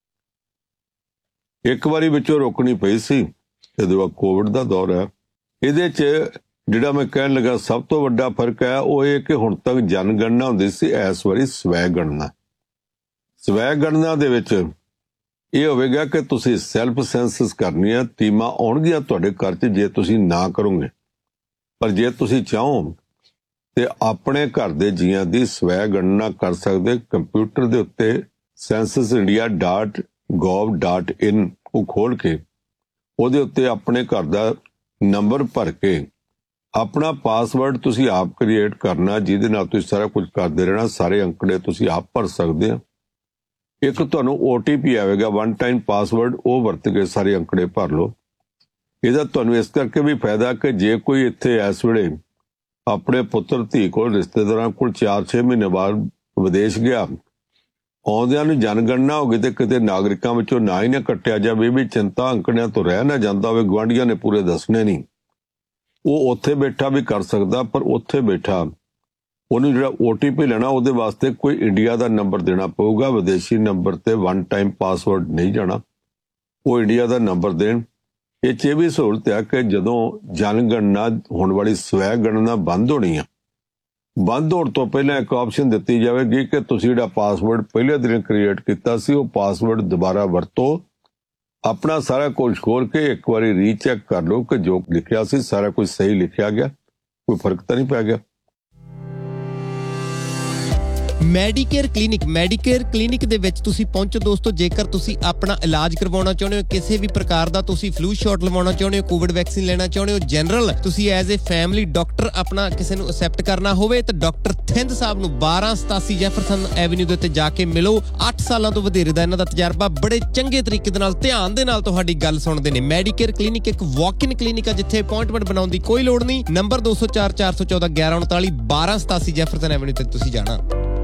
ਇੱਕ ਵਾਰੀ ਵਿੱਚੋਂ ਰੋਕਣੀ ਪਈ ਸੀ ਜਦੋਂ ਕੋਵਿਡ ਦਾ ਦੌਰ ਹੈ। ਇਹਦੇ 'ਚ ਜਿਹੜਾ ਮੈਂ ਕਹਿਣ ਲੱਗਾ ਸਭ ਤੋਂ ਵੱਡਾ ਫਰਕ ਹੈ ਉਹ ਇਹ ਕਿ ਹੁਣ ਤੱਕ ਜਨਗਣਨਾ ਹੁੰਦੀ ਸੀ, ਇਸ ਵਾਰੀ ਸਵੈ ਗਣਨਾ। ਸਵੈ ਗਣਨਾ ਦੇ ਵਿੱਚ ਇਹ ਹੋਵੇਗਾ ਕਿ ਤੁਸੀਂ ਸੈਲਫ ਸੈਂਸਸ ਕਰਨੀ ਹੈ, ਟੀਮਾਂ ਆਉਣਗੀਆਂ ਤੁਹਾਡੇ ਘਰ 'ਚ ਜੇ ਤੁਸੀਂ ਨਾ ਕਰੋਗੇ। ਪਰ ਜੇ ਤੁਸੀਂ ਚਾਹੋ ਤੇ ਆਪਣੇ ਘਰ ਦੇ ਜੀਆਂ ਦੀ ਸਵੈ ਗਣਨਾ ਕਰ ਸਕਦੇ। ਕੰਪਿਊਟਰ ਦੇ ਉੱਤੇ senses India dot ਗੋਵ dot in ਉਹ ਖੋਲ ਕੇ ਉਹਦੇ ਉੱਤੇ ਆਪਣੇ ਘਰ ਦਾ ਨੰਬਰ ਭਰ ਕੇ ਆਪਣਾ ਪਾਸਵਰਡ ਤੁਸੀਂ ਆਪ ਕ੍ਰੀਏਟ ਕਰਨਾ, ਜਿਹਦੇ ਨਾਲ ਤੁਸੀਂ ਸਾਰਾ ਕੁਝ ਕਰਦੇ ਰਹਿਣਾ। ਸਾਰੇ ਅੰਕੜੇ ਤੁਸੀਂ ਆਪ ਭਰ ਸਕਦੇ ਆ। ਇੱਕ ਤੁਹਾਨੂੰ ਓ ਟੀ ਪੀ ਆਵੇਗਾ, ਵਨ ਟਾਈਮ ਪਾਸਵਰਡ, ਉਹ ਵਰਤ ਕੇ ਸਾਰੇ ਅੰਕੜੇ ਭਰ ਲਓ। ਇਹਦਾ ਤੁਹਾਨੂੰ ਇਸ ਕਰਕੇ ਵੀ ਫਾਇਦਾ ਕਿ ਜੇ ਕੋਈ ਇੱਥੇ ਇਸ ਵੇਲੇ ਆਪਣੇ ਪੁੱਤਰ ਧੀ ਕੋਲ ਰਿਸ਼ਤੇਦਾਰਾਂ ਕੋਲ ਚਾਰ ਛੇ ਮਹੀਨੇ ਬਾਅਦ ਵਿਦੇਸ਼ ਗਿਆ, ਆਉਂਦਿਆਂ ਨੂੰ ਜਨਗਣਨਾ ਹੋ ਗਈ ਤੇ ਕਿਤੇ ਨਾਗਰਿਕਾਂ ਵਿੱਚੋਂ ਨਾ ਹੀ ਨਾ ਕੱਟਿਆ ਜਾਵੇ, ਵੀ ਚਿੰਤਾ ਅੰਕੜਿਆਂ ਤੋਂ ਰਹਿ ਨਾ ਜਾਂਦਾ ਹੋਵੇ, ਗੁਆਂਢੀਆਂ ਨੇ ਪੂਰੇ ਦੱਸਣੇ ਨਹੀਂ। ਉਹ ਉੱਥੇ ਬੈਠਾ ਵੀ ਕਰ ਸਕਦਾ, ਪਰ ਉੱਥੇ ਬੈਠਾ ਉਹਨੂੰ ਜਿਹੜਾ ਓ ਟੀ ਪੀ ਲੈਣਾ ਉਹਦੇ ਵਾਸਤੇ ਕੋਈ ਇੰਡੀਆ ਦਾ ਨੰਬਰ ਦੇਣਾ ਪਊਗਾ। ਵਿਦੇਸ਼ੀ ਨੰਬਰ ਤੇ ਵਨ ਟਾਈਮ ਪਾਸਵਰਡ ਨਹੀਂ ਜਾਣਾ, ਉਹ ਇੰਡੀਆ ਦਾ ਨੰਬਰ ਦੇਣ। ਇਹ 'ਚ ਇਹ ਵੀ ਸਹੂਲਤ ਹੈ ਕਿ ਜਦੋਂ ਜਨਗਣਨਾ ਹੋਣ ਵਾਲੀ ਸਵੈ ਗਣਨਾ ਬੰਦ ਹੋਣੀ ਆ, ਬੰਦ ਹੋਣ ਤੋਂ ਪਹਿਲਾਂ ਇੱਕ ਆਪਸ਼ਨ ਦਿੱਤੀ ਜਾਵੇਗੀ ਕਿ ਤੁਸੀਂ ਜਿਹੜਾ ਪਾਸਵਰਡ ਪਹਿਲੇ ਦਿਨ ਕ੍ਰੀਏਟ ਕੀਤਾ ਸੀ ਉਹ ਪਾਸਵਰਡ ਦੁਬਾਰਾ ਵਰਤੋ। ਆਪਣਾ ਸਾਰਾ ਕੁਝ ਖੋਲ ਕੇ ਇੱਕ ਵਾਰੀ ਰੀਚੈਕ ਕਰ ਲਓ ਕਿ ਜੋ ਲਿਖਿਆ ਸੀ ਸਾਰਾ ਕੁਝ ਸਹੀ ਲਿਖਿਆ ਗਿਆ, ਕੋਈ ਫਰਕ ਤਾਂ ਨਹੀਂ ਪੈ ਗਿਆ। ਮੈਡੀਕੇਅਰ ਕਲੀਨਿਕ ਮੈਡੀਕੇਅਰ ਕਲੀਨਿਕ ਦੇ ਵਿੱਚ ਤੁਸੀਂ ਪਹੁੰਚੋ ਦੋਸਤੋ। ਜੇਕਰ ਤੁਸੀਂ ਆਪਣਾ ਇਲਾਜ ਕਰਵਾਉਣਾ ਚਾਹੁੰਦੇ ਹੋ, ਕਿਸੇ ਵੀ ਪ੍ਰਕਾਰ ਦਾ ਤੁਸੀਂ ਫਲੂ ਸ਼ਾਟ ਲਵਾਉਣਾ ਚਾਹੁੰਦੇ ਹੋ, ਕੋਵਿਡ ਵੈਕਸੀਨ ਲੈਣਾ ਚਾਹੁੰਦੇ ਹੋ, ਜਨਰਲ ਤੁਸੀਂ ਐਜ਼ ਏ ਫੈਮਿਲੀ ਡਾਕਟਰ ਆਪਣਾ ਕਿਸੇ ਨੂੰ ਅਸੈਪਟ ਕਰਨਾ ਹੋਵੇ ਤਾਂ ਡਾਕਟਰ ਥਿੰਦ ਸਾਹਿਬ ਨੂੰ ਬਾਰਾਂ ਸਤਾਸੀ ਜੈਫਰਸਨ ਐਵਨਿਊ ਦੇ ਉੱਤੇ ਜਾ ਕੇ ਮਿਲੋ। ਅੱਠ ਸਾਲਾਂ ਤੋਂ ਵਧੇਰੇ ਦਾ ਇਹਨਾਂ ਦਾ ਤਜਰਬਾ, ਬੜੇ ਚੰਗੇ ਤਰੀਕੇ ਦੇ ਨਾਲ ਧਿਆਨ ਦੇ ਨਾਲ ਤੁਹਾਡੀ ਗੱਲ ਸੁਣਦੇ ਨੇ। ਮੈਡੀਕੇਅਰ ਕਲੀਨਿਕ ਇੱਕ ਵਾਕ ਇਨ ਕਲੀਨਿਕ ਆ ਜਿੱਥੇ ਅਪਾਇੰਟਮੈਂਟ ਬਣਾਉਣ ਦੀ ਕੋਈ ਲੋੜ ਨਹੀਂ। ਨੰਬਰ ਦੋ ਸੌ ਚਾਰ ਚਾਰ ਸੌ ਚੌਦਾਂ ਗਿਆਰਾਂ ਉਨਤਾਲੀ ਬਾਰਾਂ ਸਤਾਸੀ ਜੈਫਰਸਨ ਐਵਨਿਊ ਤੇ ਤੁਸੀਂ ਜਾਣਾ।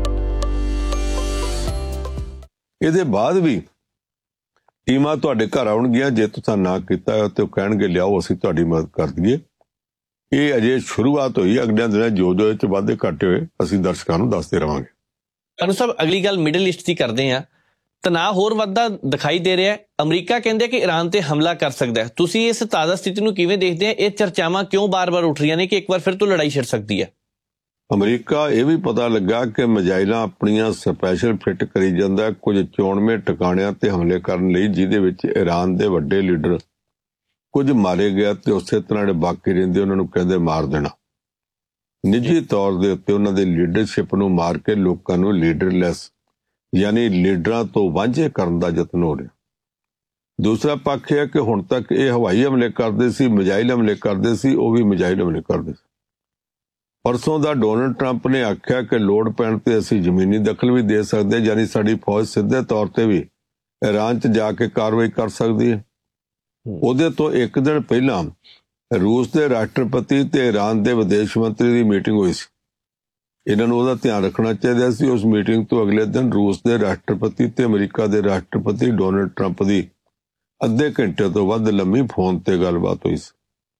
ਇਹਦੇ ਬਾਅਦ ਵੀ ਟੀਮਾਂ ਤੁਹਾਡੇ ਘਰ ਆਉਣਗੀਆਂ, ਜੇ ਤੁਸੀਂ ਨਾ ਕੀਤਾ ਤੇ ਉਹ ਕਹਿਣਗੇ ਲਿਆਓ ਅਸੀਂ ਤੁਹਾਡੀ ਮਦਦ ਕਰ ਦਈਏ। ਇਹ ਅਜੇ ਸ਼ੁਰੂਆਤ ਹੋਈ, ਅਗਲੇ ਦਿਨਾਂ ਜੋ ਜੋ ਇਹ 'ਚ ਵਾਧੇ ਘਾਟੇ ਹੋਏ ਅਸੀਂ ਦਰਸ਼ਕਾਂ ਨੂੰ ਦੱਸਦੇ ਰਵਾਂਗੇ। ਅਨੂ ਸਾਹਿਬ, ਅਗਲੀ ਗੱਲ ਮਿਡਲ ਈਸਟ ਦੀ ਕਰਦੇ ਆ। ਤਣਾਅ ਹੋਰ ਵੱਧਦਾ ਦਿਖਾਈ ਦੇ ਰਿਹਾ ਹੈ। ਅਮਰੀਕਾ ਕਹਿੰਦੇ ਕਿ ਈਰਾਨ ਤੇ ਹਮਲਾ ਕਰ ਸਕਦਾ ਹੈ। ਤੁਸੀਂ ਇਸ ਤਾਜ਼ਾ ਸਥਿਤੀ ਨੂੰ ਕਿਵੇਂ ਦੇਖਦੇ ਆ? ਇਹ ਚਰਚਾਵਾਂ ਕਿਉਂ ਬਾਰ-ਬਾਰ ਉੱਠ ਰਹੀਆਂ ਨੇ ਕਿ ਇੱਕ ਵਾਰ ਫਿਰ ਤੋਂ ਲੜਾਈ ਛਿੜ ਸਕਦੀ ਹੈ? ਅਮਰੀਕਾ ਇਹ ਵੀ ਪਤਾ ਲੱਗਾ ਕਿ ਮਿਜ਼ਾਈਲਾਂ ਆਪਣੀਆਂ ਸਪੈਸ਼ਲ ਫਿੱਟ ਕਰੀ ਜਾਂਦਾ ਕੁਝ ਚੋਣਵੇਂ ਟਿਕਾਣਿਆਂ ਤੇ ਹਮਲੇ ਕਰਨ ਲਈ, ਜਿਹਦੇ ਵਿੱਚ ਈਰਾਨ ਦੇ ਵੱਡੇ ਲੀਡਰ ਕੁਝ ਮਾਰੇ ਗਿਆ ਤੇ ਉਸੇ ਤਰ੍ਹਾਂ ਜਿਹੜੇ ਬਾਕੀ ਰਹਿੰਦੇ ਉਹਨਾਂ ਨੂੰ ਕਹਿੰਦੇ ਮਾਰ ਦੇਣਾ। ਨਿੱਜੀ ਤੌਰ ਦੇ ਉੱਤੇ ਉਹਨਾਂ ਦੇ ਲੀਡਰਸ਼ਿਪ ਨੂੰ ਮਾਰ ਕੇ ਲੋਕਾਂ ਨੂੰ ਲੀਡਰਲੈਸ ਯਾਨੀ ਲੀਡਰਾਂ ਤੋਂ ਵਾਂਝੇ ਕਰਨ ਦਾ ਯਤਨ ਹੋ ਰਿਹਾ। ਦੂਸਰਾ ਪੱਖ ਹੈ ਕਿ ਹੁਣ ਤੱਕ ਇਹ ਹਵਾਈ ਹਮਲੇ ਕਰਦੇ ਸੀ, ਮਿਜ਼ਾਈਲ ਹਮਲੇ ਕਰਦੇ ਸੀ, ਉਹ ਵੀ ਮਿਜ਼ਾਈਲ ਹਮਲੇ ਕਰਦੇ ਸੀ। ਪਰਸੋਂ ਦਾ ਡੋਨਲਡ ਟਰੰਪ ਨੇ ਆਖਿਆ ਕਿ ਲੋੜ ਪੈਣ ਤੇ ਅਸੀਂ ਜ਼ਮੀਨੀ ਦਖਲ ਵੀ ਦੇ ਸਕਦੇ, ਯਾਨੀ ਸਾਡੀ ਫੌਜ ਸਿੱਧੇ ਤੌਰ ਤੇ ਵੀ ਈਰਾਨ 'ਚ ਜਾ ਕੇ ਕਾਰਵਾਈ ਕਰ ਸਕਦੀ ਹੈ। ਉਹਦੇ ਤੋਂ ਇੱਕ ਦਿਨ ਪਹਿਲਾਂ ਰੂਸ ਦੇ ਰਾਸ਼ਟਰਪਤੀ ਤੇ ਈਰਾਨ ਦੇ ਵਿਦੇਸ਼ ਮੰਤਰੀ ਦੀ ਮੀਟਿੰਗ ਹੋਈ ਸੀ। ਇਹਨਾਂ ਨੂੰ ਉਹਦਾ ਧਿਆਨ ਰੱਖਣਾ ਚਾਹੀਦਾ ਸੀ। ਉਸ ਮੀਟਿੰਗ ਤੋਂ ਅਗਲੇ ਦਿਨ ਰੂਸ ਦੇ ਰਾਸ਼ਟਰਪਤੀ ਤੇ ਅਮਰੀਕਾ ਦੇ ਰਾਸ਼ਟਰਪਤੀ ਡੋਨਲਡ ਟਰੰਪ ਦੀ ਅੱਧੇ ਘੰਟੇ ਤੋਂ ਵੱਧ ਲੰਮੀ ਫੋਨ ਤੇ ਗੱਲਬਾਤ ਹੋਈ ਸੀ।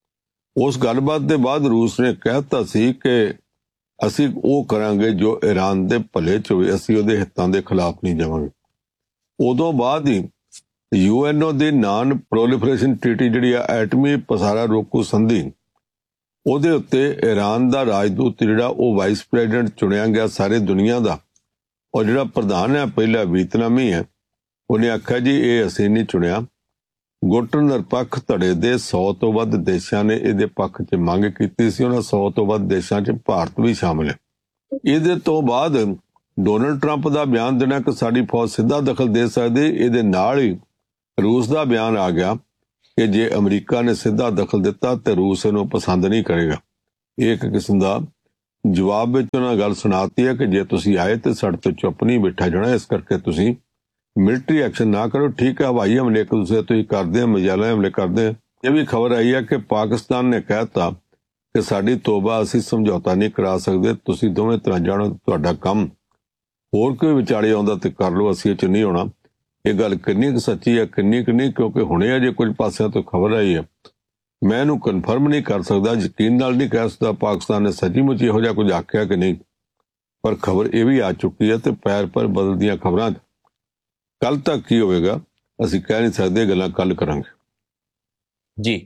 ਉਸ ਗੱਲਬਾਤ ਦੇ ਬਾਅਦ ਰੂਸ ਨੇ ਕਹਿ ਦਿੱਤਾ ਸੀ ਕਿ ਅਸੀਂ ਉਹ ਕਰਾਂਗੇ ਜੋ ਈਰਾਨ ਦੇ ਭਲੇ 'ਚ ਹੋਵੇ, ਅਸੀਂ ਉਹਦੇ ਹਿੱਤਾਂ ਦੇ ਖਿਲਾਫ ਨਹੀਂ ਜਾਵਾਂਗੇ। ਉਦੋਂ ਬਾਅਦ ਹੀ ਯੂ ਐਨ ਓ ਦੀ ਨਾਨ ਪ੍ਰੋਲੀਫਰੇਸ਼ਨ ਟ੍ਰੀਟੀ ਜਿਹੜੀ ਆ, ਐਟਮੀ ਪਸਾਰਾ ਰੋਕੂ ਸੰਧੀ, ਉਹਦੇ ਉੱਤੇ ਈਰਾਨ ਦਾ ਰਾਜਦੂਤ ਜਿਹੜਾ ਉਹ ਵਾਈਸ ਪ੍ਰੈਜ਼ੀਡੈਂਟ ਚੁਣਿਆ ਗਿਆ ਸਾਰੇ ਦੁਨੀਆ ਦਾ, ਔਰ ਜਿਹੜਾ ਪ੍ਰਧਾਨ ਹੈ ਪਹਿਲਾ ਵੀਤਨਾਮੀ ਹੈ, ਉਹਨੇ ਆਖਿਆ ਜੀ ਇਹ ਅਸੀਂ ਨਹੀਂ ਚੁਣਿਆ। ਗੁੱਟ ਨਿਰਪੱਖ ਧੜੇ ਦੇ ਸੌ ਤੋਂ ਵੱਧ ਦੇਸ਼ਾਂ ਨੇ ਇਹਦੇ ਪੱਖ 'ਚ ਮੰਗ ਕੀਤੀ ਸੀ। ਉਹਨਾਂ ਸੌ ਤੋਂ ਵੱਧ ਦੇਸ਼ਾਂ 'ਚ ਭਾਰਤ ਵੀ ਸ਼ਾਮਲ ਹੈ। ਇਹਦੇ ਤੋਂ ਬਾਅਦ ਡੋਨਲਡ ਟਰੰਪ ਦਾ ਬਿਆਨ ਦੇਣਾ ਕਿ ਸਾਡੀ ਫੌਜ ਸਿੱਧਾ ਦਖਲ ਦੇ ਸਕਦੀ, ਇਹਦੇ ਨਾਲ ਹੀ ਰੂਸ ਦਾ ਬਿਆਨ ਆ ਗਿਆ ਕਿ ਜੇ ਅਮਰੀਕਾ ਨੇ ਸਿੱਧਾ ਦਖਲ ਦਿੱਤਾ ਤੇ ਰੂਸ ਇਹਨੂੰ ਪਸੰਦ ਨਹੀਂ ਕਰੇਗਾ। ਇਹ ਇੱਕ ਕਿਸਮ ਦਾ ਜਵਾਬ ਵਿੱਚ ਉਹਨਾਂ ਗੱਲ ਸੁਣਾਤੀ ਹੈ ਕਿ ਜੇ ਤੁਸੀਂ ਆਏ ਤੇ ਸਾਡੇ ਤੋਂ ਚੁੱਪ ਨਹੀਂ ਬੈਠਾ ਜਾਣਾ, ਇਸ ਕਰਕੇ ਤੁਸੀਂ ਮਿਲਟਰੀ ਐਕਸ਼ਨ ਨਾ ਕਰੋ। ਠੀਕ ਹੈ, ਹਵਾਈ ਹਮਲੇ ਇੱਕ ਦੂਸਰੇ ਤੁਸੀਂ ਕਰਦੇ, ਮਿਜ਼ਾਈਲਾਂ ਹਮਲੇ ਕਰਦੇ। ਇਹ ਵੀ ਖਬਰ ਆਈ ਹੈ ਕਿ ਪਾਕਿਸਤਾਨ ਨੇ ਕਹਿਤਾ ਕਿ ਸਾਡੀ ਤੋਬਾ, ਅਸੀਂ ਸਮਝੌਤਾ ਨਹੀਂ ਕਰਾ ਸਕਦੇ, ਤੁਸੀਂ ਦੋਵੇਂ ਤਰ੍ਹਾਂ ਜਾਣੋ, ਤੁਹਾਡਾ ਕੰਮ। ਹੋਰ ਕੋਈ ਵਿਚਾਲੇ ਆਉਂਦਾ ਤੇ ਕਰ ਲਓ, ਅਸੀਂ ਇਹ 'ਚ ਨਹੀਂ ਆਉਣਾ। ਇਹ ਗੱਲ ਕਿੰਨੀ ਕੁ ਸੱਚੀ ਹੈ, ਕਿੰਨੀ ਕੁ ਨਹੀਂ, ਕਿਉਂਕਿ ਹੁਣੇ ਅਜੇ ਕੁਝ ਪਾਸਿਆਂ ਤੋਂ ਖਬਰ ਆਈ ਹੈ, ਮੈਂ ਇਹਨੂੰ ਕਨਫਰਮ ਨਹੀਂ ਕਰ ਸਕਦਾ, ਯਕੀਨ ਨਾਲ ਨਹੀਂ ਕਹਿ ਸਕਦਾ ਪਾਕਿਸਤਾਨ ਨੇ ਸੱਚੀ-ਮੁੱਚ ਇਹੋ ਜਿਹਾ ਕੁਝ ਆਖਿਆ ਕਿ ਨਹੀਂ, ਪਰ ਖਬਰ ਇਹ ਵੀ ਆ ਚੁੱਕੀ ਹੈ ਤੇ ਪੈਰ ਪਰ ਬਦਲਦੀਆਂ ਖਬਰਾਂ। ਕੱਲ ਤੱਕ ਕੀ ਹੋਵੇਗਾ ਅਸੀਂ ਕਹਿ ਨਹੀਂ ਸਕਦੇ, ਗੱਲਾਂ ਕੱਲ ਕਰਾਂਗੇ ਜੀ।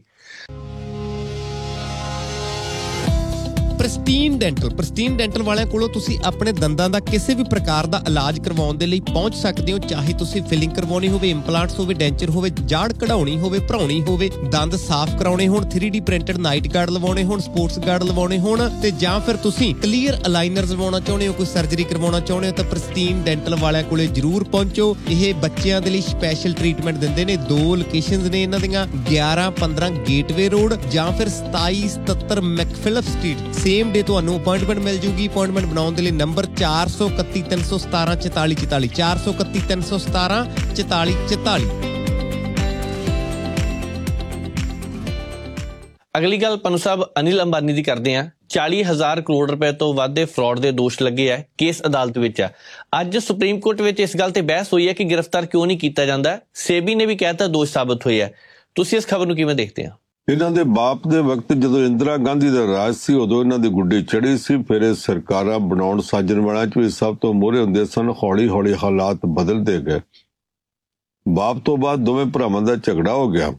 ਪ੍ਰਿਸਟੀਨ ਡੈਂਟਲ ਪ੍ਰਿਸਟੀਨ ਡੈਂਟਲ ਵਾਲਿਆਂ ਕੋਲੋਂ ਤੁਸੀਂ ਆਪਣੇ ਦੰਦਾਂ ਦਾ ਕਿਸੇ ਵੀ ਪ੍ਰਕਾਰ ਦਾ ਇਲਾਜ ਕਰਵਾਉਣ ਦੇ ਲਈ ਪਹੁੰਚ ਸਕਦੇ ਹੋ। ਚਾਹੇ ਤੁਸੀਂ ਫਿਲਿੰਗ ਕਰਵਾਉਣੀ ਹੋਵੇ, ਇੰਪਲਾਂਟਸ ਹੋਵੇ, ਡੈਂਚਰ ਹੋਵੇ, ਜਾੜ ਕਢਾਉਣੀ ਹੋਵੇ, ਭਰਾਉਣੀ ਹੋਵੇ, ਦੰਦ ਸਾਫ਼ ਕਰਾਉਣੇ ਹੋਣ, three D printed night guard ਲਵਾਉਣੇ ਹੋਣ, ਸਪੋਰਟਸ ਗਾਰਡ ਲਵਾਉਣੇ ਹੋਣ, ਤੇ ਜਾਂ ਫਿਰ ਤੁਸੀਂ ਕਲੀਅਰ ਅਲਾਈਨਰਸ ਲਵਾਉਣਾ ਚਾਹੁੰਦੇ ਹੋ, ਕੋਈ ਸਰਜਰੀ ਕਰਵਾਉਣਾ ਚਾਹੁੰਦੇ ਹੋ, ਤਾਂ ਪ੍ਰਿਸਟੀਨ ਡੈਂਟਲ ਵਾਲਿਆਂ ਕੋਲੇ ਜ਼ਰੂਰ ਪਹੁੰਚੋ। ਇਹ ਬੱਚਿਆਂ ਦੇ ਲਈ ਸਪੈਸ਼ਲ ਟ੍ਰੀਟਮੈਂਟ ਦਿੰਦੇ ਨੇ। ਦੋ ਲੋਕੇਸ਼ਨਸ ਨੇ ਇਹਨਾਂ ਦੀਆਂ, ਗਿਆਰਾਂ ਪੰਦਰਾਂ ਗੇਟਵੇ ਰੋਡ ਜਾਂ ਫਿਰ ਸਤਾਈ ਸਤੱਤਰ ਮੈਕਫਿਲਪ ਸਟਰੀਟ। ਸੇਮ ਡੇ ਤੁਹਾਨੂੰ ਅਪਾਇੰਟਮੈਂਟ ਮਿਲ ਜੂਗੀ। ਅਪਾਇੰਟਮੈਂਟ ਬਣਾਉਣ ਦੇ ਲਈ ਨੰਬਰ ਚਾਰ ਸੌ ਇਕੱਤੀ ਤਿੰਨ ਸੌ ਸਤਾਰਾਂ ਚੁਤਾਲੀ ਚੁਤਾਲੀ ਚਾਰ ਸੌ ਇਕੱਤੀ ਤਿੰਨ ਸੌ ਸਤਾਰਾਂ ਚੁਤਾਲੀ ਚੁਤਾਲੀ। ਅਗਲੀ ਗੱਲ ਪੰਨੂ ਸਾਹਿਬ ਅਨਿਲ ਅੰਬਾਨੀ ਦੀ ਕਰਦੇ ਆ। ਚਾਲੀ ਹਜ਼ਾਰ ਕਰੋੜ ਰੁਪਏ ਤੋਂ ਵੱਧ ਦੇ ਫਰਾਡ ਦੇ ਦੋਸ਼ ਲੱਗੇ ਆ, ਕੇਸ ਅਦਾਲਤ ਵਿੱਚ ਆ। ਅੱਜ ਸੁਪਰੀਮ ਕੋਰਟ ਵਿੱਚ ਇਸ ਗੱਲ ਤੇ ਬਹਿਸ ਹੋਈ ਹੈ ਕਿ ਗ੍ਰਿਫਤਾਰ ਕਿਉਂ ਨਹੀਂ ਕੀਤਾ ਜਾਂਦਾ। ਸੇਬੀ ਨੇ ਵੀ ਕਹਿਤਾ ਦੋਸ਼ ਸਾਬਤ ਹੋਏ ਆ। ਤੁਸੀਂ ਇਸ ਖਬਰ ਨੂੰ ਕਿਵੇਂ ਦੇਖਦੇ ਆ? ਇਹਨਾਂ ਦੇ ਬਾਪ ਦੇ ਵਕਤ ਜਦੋਂ ਇੰਦਰਾ ਗਾਂਧੀ ਦਾ ਰਾਜ ਸੀ, ਉਦੋਂ ਇਹਨਾਂ ਦੀ ਗੁੱਡੀ ਚੜੀ ਸੀ। ਫਿਰ ਇਹ ਸਰਕਾਰਾਂ ਬਣਾਉਣ ਸਾਜਣ ਵਾਲਿਆਂ 'ਚ ਵੀ ਸਭ ਤੋਂ ਮੋਹਰੇ ਹੁੰਦੇ ਸਨ। ਹੌਲੀ ਹੌਲੀ ਹਾਲਾਤ ਬਦਲਦੇ ਗਏ। ਬਾਪ ਤੋਂ ਬਾਅਦ ਦੋਵੇਂ ਭਰਾਵਾਂ ਦਾ ਝਗੜਾ ਹੋ ਗਿਆ।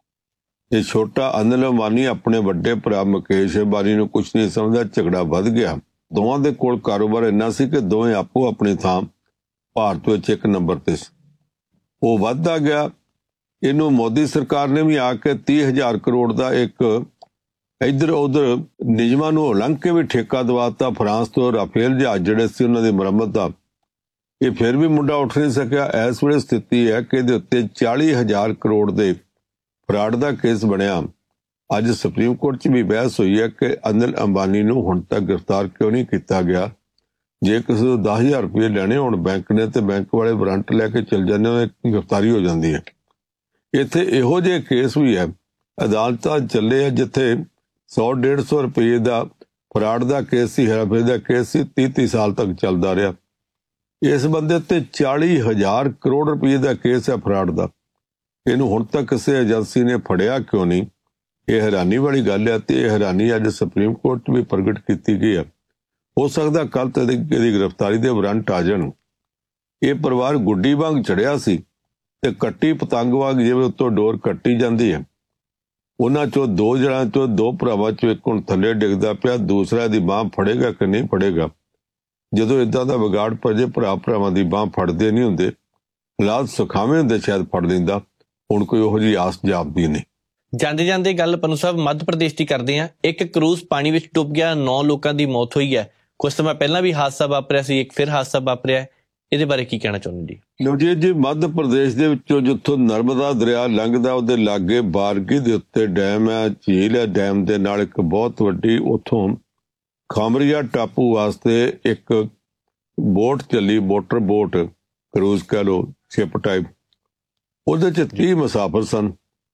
ਇਹ ਛੋਟਾ ਅਨਿਲ ਅੰਬਾਨੀ ਆਪਣੇ ਵੱਡੇ ਭਰਾ ਮੁਕੇਸ਼ ਅੰਬਾਨੀ ਨੂੰ ਕੁਝ ਨਹੀਂ ਸਮਝਦਾ। ਝਗੜਾ ਵੱਧ ਗਿਆ। ਦੋਵਾਂ ਦੇ ਕੋਲ ਕਾਰੋਬਾਰ ਇੰਨਾ ਸੀ ਕਿ ਦੋਵੇਂ ਆਪੋ ਆਪਣੀ ਥਾਂ ਭਾਰਤ ਵਿੱਚ ਇੱਕ ਨੰਬਰ ਤੇ ਸੀ। ਉਹ ਵੱਧਦਾ ਗਿਆ। ਇਹਨੂੰ ਮੋਦੀ ਸਰਕਾਰ ਨੇ ਵੀ ਆ ਕੇ ਤੀਹ ਹਜ਼ਾਰ ਕਰੋੜ ਦਾ ਇੱਕ ਇੱਧਰ ਉੱਧਰ ਨਿਯਮਾਂ ਨੂੰ ਉਲੰਘ ਕੇ ਵੀ ਠੇਕਾ ਦਵਾਤਾ। ਫਰਾਂਸ ਤੋਂ ਰਾਫੇਲ ਜਹਾਜ਼ ਜਿਹੜੇ ਸੀ ਉਹਨਾਂ ਦੀ ਮੁਰੰਮਤ ਦਾ। ਇਹ ਫਿਰ ਵੀ ਮੁੰਡਾ ਉੱਠ ਨਹੀਂ ਸਕਿਆ। ਇਸ ਵੇਲੇ ਸਥਿਤੀ ਹੈ ਕਿ ਇਹਦੇ ਉੱਤੇ ਚਾਲੀ ਹਜ਼ਾਰ ਕਰੋੜ ਦੇ ਫਰਾਡ ਦਾ ਕੇਸ ਬਣਿਆ। ਅੱਜ ਸੁਪਰੀਮ ਕੋਰਟ 'ਚ ਵੀ ਬਹਿਸ ਹੋਈ ਹੈ ਕਿ ਅਨਿਲ ਅੰਬਾਨੀ ਨੂੰ ਹੁਣ ਤੱਕ ਗ੍ਰਿਫਤਾਰ ਕਿਉਂ ਨਹੀਂ ਕੀਤਾ ਗਿਆ। ਜੇ ਕਿਸੇ ਤੋਂ ਦਸ ਹਜ਼ਾਰ ਰੁਪਏ ਲੈਣੇ ਹੋਣ ਬੈਂਕ ਨੇ ਤੇ ਬੈਂਕ ਵਾਲੇ ਵਾਰੰਟ ਲੈ ਕੇ ਚਲ ਜਾਂਦੇ, ਉਹਨਾਂ ਦੀ ਗ੍ਰਿਫਤਾਰੀ ਹੋ ਜਾਂਦੀ ਹੈ। ਇੱਥੇ ਇਹੋ ਜਿਹੇ ਕੇਸ ਵੀ ਹੈ, ਅਦਾਲਤਾਂ ਚੱਲੇ ਆ ਜਿੱਥੇ ਸੌ ਡੇਢ ਸੌ ਰੁਪਏ ਦਾ ਫਰਾਡ ਦਾ ਕੇਸ ਸੀ, ਹੈਰਾਫੇਰੀ ਦਾ ਕੇਸ ਸੀ, ਤੀਹ ਤੀਹ ਸਾਲ ਤੱਕ ਚੱਲਦਾ ਰਿਹਾ। ਇਸ ਬੰਦੇ ਤੇ ਚਾਲੀ ਹਜ਼ਾਰ ਕਰੋੜ ਰੁਪਏ ਦਾ ਕੇਸ ਹੈ ਫਰਾਡ ਦਾ। ਇਹਨੂੰ ਹੁਣ ਤੱਕ ਕਿਸੇ ਏਜੰਸੀ ਨੇ ਫੜਿਆ ਕਿਉਂ ਨਹੀਂ? ਇਹ ਹੈਰਾਨੀ ਵਾਲੀ ਗੱਲ ਹੈ ਤੇ ਇਹ ਹੈਰਾਨੀ ਅੱਜ ਸੁਪਰੀਮ ਕੋਰਟ ਵੀ ਪ੍ਰਗਟ ਕੀਤੀ ਗਈ ਹੈ। ਹੋ ਸਕਦਾ ਕੱਲ ਤੱਕ ਇਹਦੀ ਗ੍ਰਿਫਤਾਰੀ ਦੇ ਵਾਰੰਟ ਆ ਜਾਣ। ਇਹ ਪਰਿਵਾਰ ਗੁੱਡੀ ਵਾਂਗ ਚੜਿਆ ਸੀ ਤੇ ਕੱਟੀ ਪਤੰਗ ਵਾਂਗ ਜਿਵੇਂ ਉੱਤੋਂ ਡੋਰ ਕੱਟੀ ਜਾਂਦੀ ਹੈ। ਉਹਨਾਂ ਚੋਂ ਦੋ ਜਣਾਂ ਚੋਂ ਦੋ ਭਰਾਵਾਂ ਚੋਂ ਇੱਕ ਹੁਣ ਥੱਲੇ ਡਿੱਗਦਾ ਪਿਆ, ਦੂਸਰਾ ਦੀ ਬਾਂਹ ਫੜੇਗਾ ਕਿ ਨਹੀਂ ਫੜੇਗਾ। ਜਦੋਂ ਇਦਾਂ ਦਾ ਵਿਗਾੜ ਪਜੇ ਭਰਾ ਭਰਾਵਾਂ ਦੀ ਬਾਂਹ ਫੜਦੇ ਨਹੀਂ ਹੁੰਦੇ। ਹਾਲਾਤ ਸੁਖਾਵੇਂ ਹੁੰਦੇ ਸ਼ਾਇਦ ਫੜ ਲੈਂਦਾ। ਹੁਣ ਕੋਈ ਉਹੋ ਜਿਹੀ ਆਸ ਜਾਪਦੀ ਨਹੀਂ। ਜਾਂਦੇ ਜਾਂਦੇ ਗੱਲ ਪੰਨੂ ਸਾਹਿਬ ਮੱਧ ਪ੍ਰਦੇਸ਼ ਦੀ ਕਰਦੇ ਆ। ਇੱਕ ਕਰੂਜ਼ ਪਾਣੀ ਵਿੱਚ ਡੁੱਬ ਗਿਆ, ਨੌ ਲੋਕਾਂ ਦੀ ਮੌਤ ਹੋਈ ਹੈ। ਕੁਝ ਸਮਾਂ ਪਹਿਲਾਂ ਵੀ ਹਾਦਸਾ ਵਾਪਰਿਆ ਸੀ, ਇੱਕ ਫਿਰ ਹਾਦਸਾ ਵਾਪਰਿਆ। ਇਹਦੇ ਬਾਰੇ ਕੀ ਕਹਿਣਾ ਚਾਹੁੰਦੇ ਜੀ? ਨਵਜੀਤ ਜੀ, ਮੱਧ ਪ੍ਰਦੇਸ਼ ਦੇ ਵਿੱਚੋਂ ਜਿੱਥੋਂ ਨਰਮਦਾ ਦਰਿਆ ਲੰਘਦਾ ਉਹਦੇ ਲਾਗੇ ਬਾਰਗੀ ਦੇ ਉੱਤੇ ਡੈਮ ਹੈ, ਝੀਲ ਹੈ। ਡੈਮ ਦੇ ਨਾਲ ਇੱਕ ਬਹੁਤ ਵੱਡੀ ਉੱਥੋਂ ਖਾਮਰੀਆ ਟਾਪੂ ਵਾਸਤੇ ਇੱਕ ਬੋਟ ਚੱਲੀ, ਮੋਟਰ ਬੋਟ, ਕਰੂਜ਼ ਕਹਿ ਲਓ, ਸ਼ਿਪ ਟਾਈਪ। ਉਹਦੇ 'ਚ ਤੀਹ ਮੁਸਾਫਰ ਸਨ।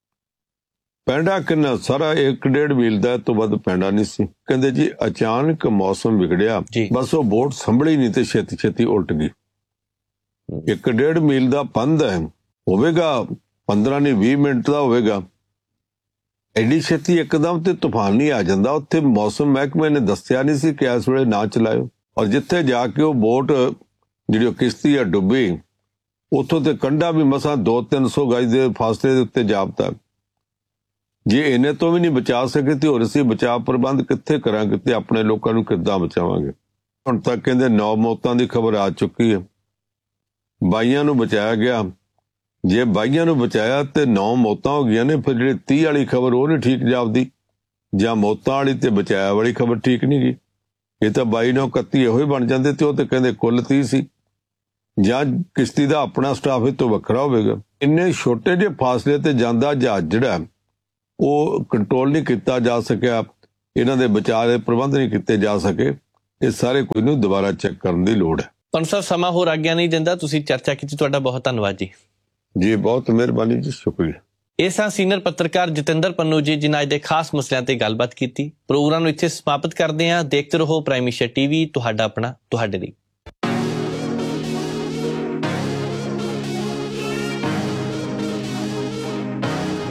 ਪੈਂਡਾ ਕਿੰਨਾ ਸਾਰਾ ਇੱਕ ਡੇਢ ਮੀਲ ਦਾ ਤੋਂ ਵੱਧ ਪੈਂਡਾ ਨਹੀਂ ਸੀ। ਕਹਿੰਦੇ ਜੀ ਅਚਾਨਕ ਮੌਸਮ ਵਿਗੜਿਆ, ਬਸ ਉਹ ਬੋਟ ਸੰਭਲੀ ਨਹੀਂ ਤੇ ਛੇਤੀ ਛੇਤੀ ਉਲਟ ਗਈ। ਇੱਕ ਡੇਢ ਮੀਲ ਦਾ ਪੰਧ ਹੈ, ਹੋਵੇਗਾ ਪੰਦਰਾਂ ਨਹੀਂ ਵੀਹ ਮਿੰਟ ਦਾ ਹੋਵੇਗਾ। ਐਡੀ ਛੇਤੀ ਇੱਕਦਮ ਤੇ ਤੂਫਾਨ ਨਹੀਂ ਆ ਜਾਂਦਾ। ਉੱਥੇ ਮੌਸਮ ਮਹਿਕਮੇ ਨੇ ਦੱਸਿਆ ਨਹੀਂ ਸੀ ਕਿ ਇਸ ਵੇਲੇ ਨਾ ਚਲਾਇਓ, ਔਰ ਜਿੱਥੇ ਜਾ ਕੇ ਉਹ ਬੋਟ ਜਿਹੜੀ ਉਹ ਕਿਸ਼ਤੀ ਆ ਡੁੱਬੀ, ਉੱਥੋਂ ਤੇ ਕੰਢਾ ਵੀ ਮਸਾਂ ਦੋ ਤਿੰਨ ਸੌ ਗਜ ਦੇ ਫਾਸਲੇ ਦੇ ਉੱਤੇ ਜਾਪਤਾ। ਜੇ ਇਹਨੇ ਤੋਂ ਵੀ ਨਹੀਂ ਬਚਾ ਸਕੇ ਤੇ ਹੋਰ ਅਸੀਂ ਬਚਾਅ ਪ੍ਰਬੰਧ ਕਿੱਥੇ ਕਰਾਂਗੇ ਤੇ ਆਪਣੇ ਲੋਕਾਂ ਨੂੰ ਕਿੱਦਾਂ ਬਚਾਵਾਂਗੇ। ਹੁਣ ਤੱਕ ਕਹਿੰਦੇ ਨੌ ਮੌਤਾਂ ਦੀ ਖਬਰ ਆ ਚੁੱਕੀ ਹੈ, ਬਾਈਆਂ ਨੂੰ ਬਚਾਇਆ ਗਿਆ। ਜੇ ਬਾਈਆਂ ਨੂੰ ਬਚਾਇਆ ਤੇ ਨੌ ਮੌਤਾਂ ਹੋ ਗਈਆਂ ਨੇ, ਫਿਰ ਜਿਹੜੀ ਤੀਹ ਵਾਲੀ ਖਬਰ ਉਹ ਨਹੀਂ ਠੀਕ ਜਾਪਦੀ, ਜਾਂ ਮੌਤਾਂ ਵਾਲੀ ਤੇ ਬਚਾਇਆ ਵਾਲੀ ਖਬਰ ਠੀਕ ਨਹੀਂ ਗਈ। ਇਹ ਤਾਂ ਬਾਈ ਨੌ ਇਕੱਤੀ ਇਹੋ ਹੀ ਬਣ ਜਾਂਦੇ ਤੇ ਉਹ ਤੇ ਕਹਿੰਦੇ ਕੁੱਲ ਤੀਹ ਸੀ, ਜਾਂ ਕਿਸ਼ਤੀ ਦਾ ਆਪਣਾ ਸਟਾਫ ਇਹ ਤੋਂ ਵੱਖਰਾ ਹੋਵੇਗਾ। ਇੰਨੇ ਛੋਟੇ ਜਿਹੇ ਫਾਸਲੇ ਤੇ ਜਾਂਦਾ ਜਹਾਜ਼ ਜਿਹੜਾ ਉਹ ਕੰਟਰੋਲ ਨਹੀਂ ਕੀਤਾ ਜਾ ਸਕਿਆ, ਇਹਨਾਂ ਦੇ ਬਚਾਅ ਦੇ ਪ੍ਰਬੰਧ ਨਹੀਂ ਕੀਤੇ ਜਾ ਸਕੇ। ਇਹ ਸਾਰੇ ਕੋਈ ਨੂੰ ਦੁਬਾਰਾ ਚੈੱਕ ਕਰਨ ਦੀ ਲੋੜ ਹੈ। ਪੰਨੂ ਸਾਹਿਬ, ਸਮਾਂ ਹੋਰ ਆਗਿਆ ਨਹੀਂ ਦਿੰਦਾ, ਤੁਸੀਂ ਚਰਚਾ ਕੀਤੀ, ਤੁਹਾਡਾ ਬਹੁਤ ਧੰਨਵਾਦ ਜੀ। ਜੀ ਬਹੁਤ ਮਿਹਰਬਾਨੀ ਜੀ, ਸ਼ੁਕਰੀਆ। ਇਹ ਸਾਂ ਸੀਨੀਅਰ ਪੱਤਰਕਾਰ ਜਤਿੰਦਰ ਪੰਨੂ ਜੀ, ਜਿਨ੍ਹਾਂ ਅੱਜ ਦੇ ਖਾਸ ਮਸਲਿਆਂ ਤੇ ਗੱਲਬਾਤ ਕੀਤੀ। ਪ੍ਰੋਗਰਾਮ ਨੂੰ ਇੱਥੇ ਸਮਾਪਤ ਕਰਦੇ ਹਾਂ। ਦੇਖਦੇ ਰਹੋ ਪ੍ਰਾਈਮ ਏਸ਼ੀਆ ਟੀਵੀ, ਤੁਹਾਡਾ ਆਪਣਾ, ਤੁਹਾਡੇ ਲਈ।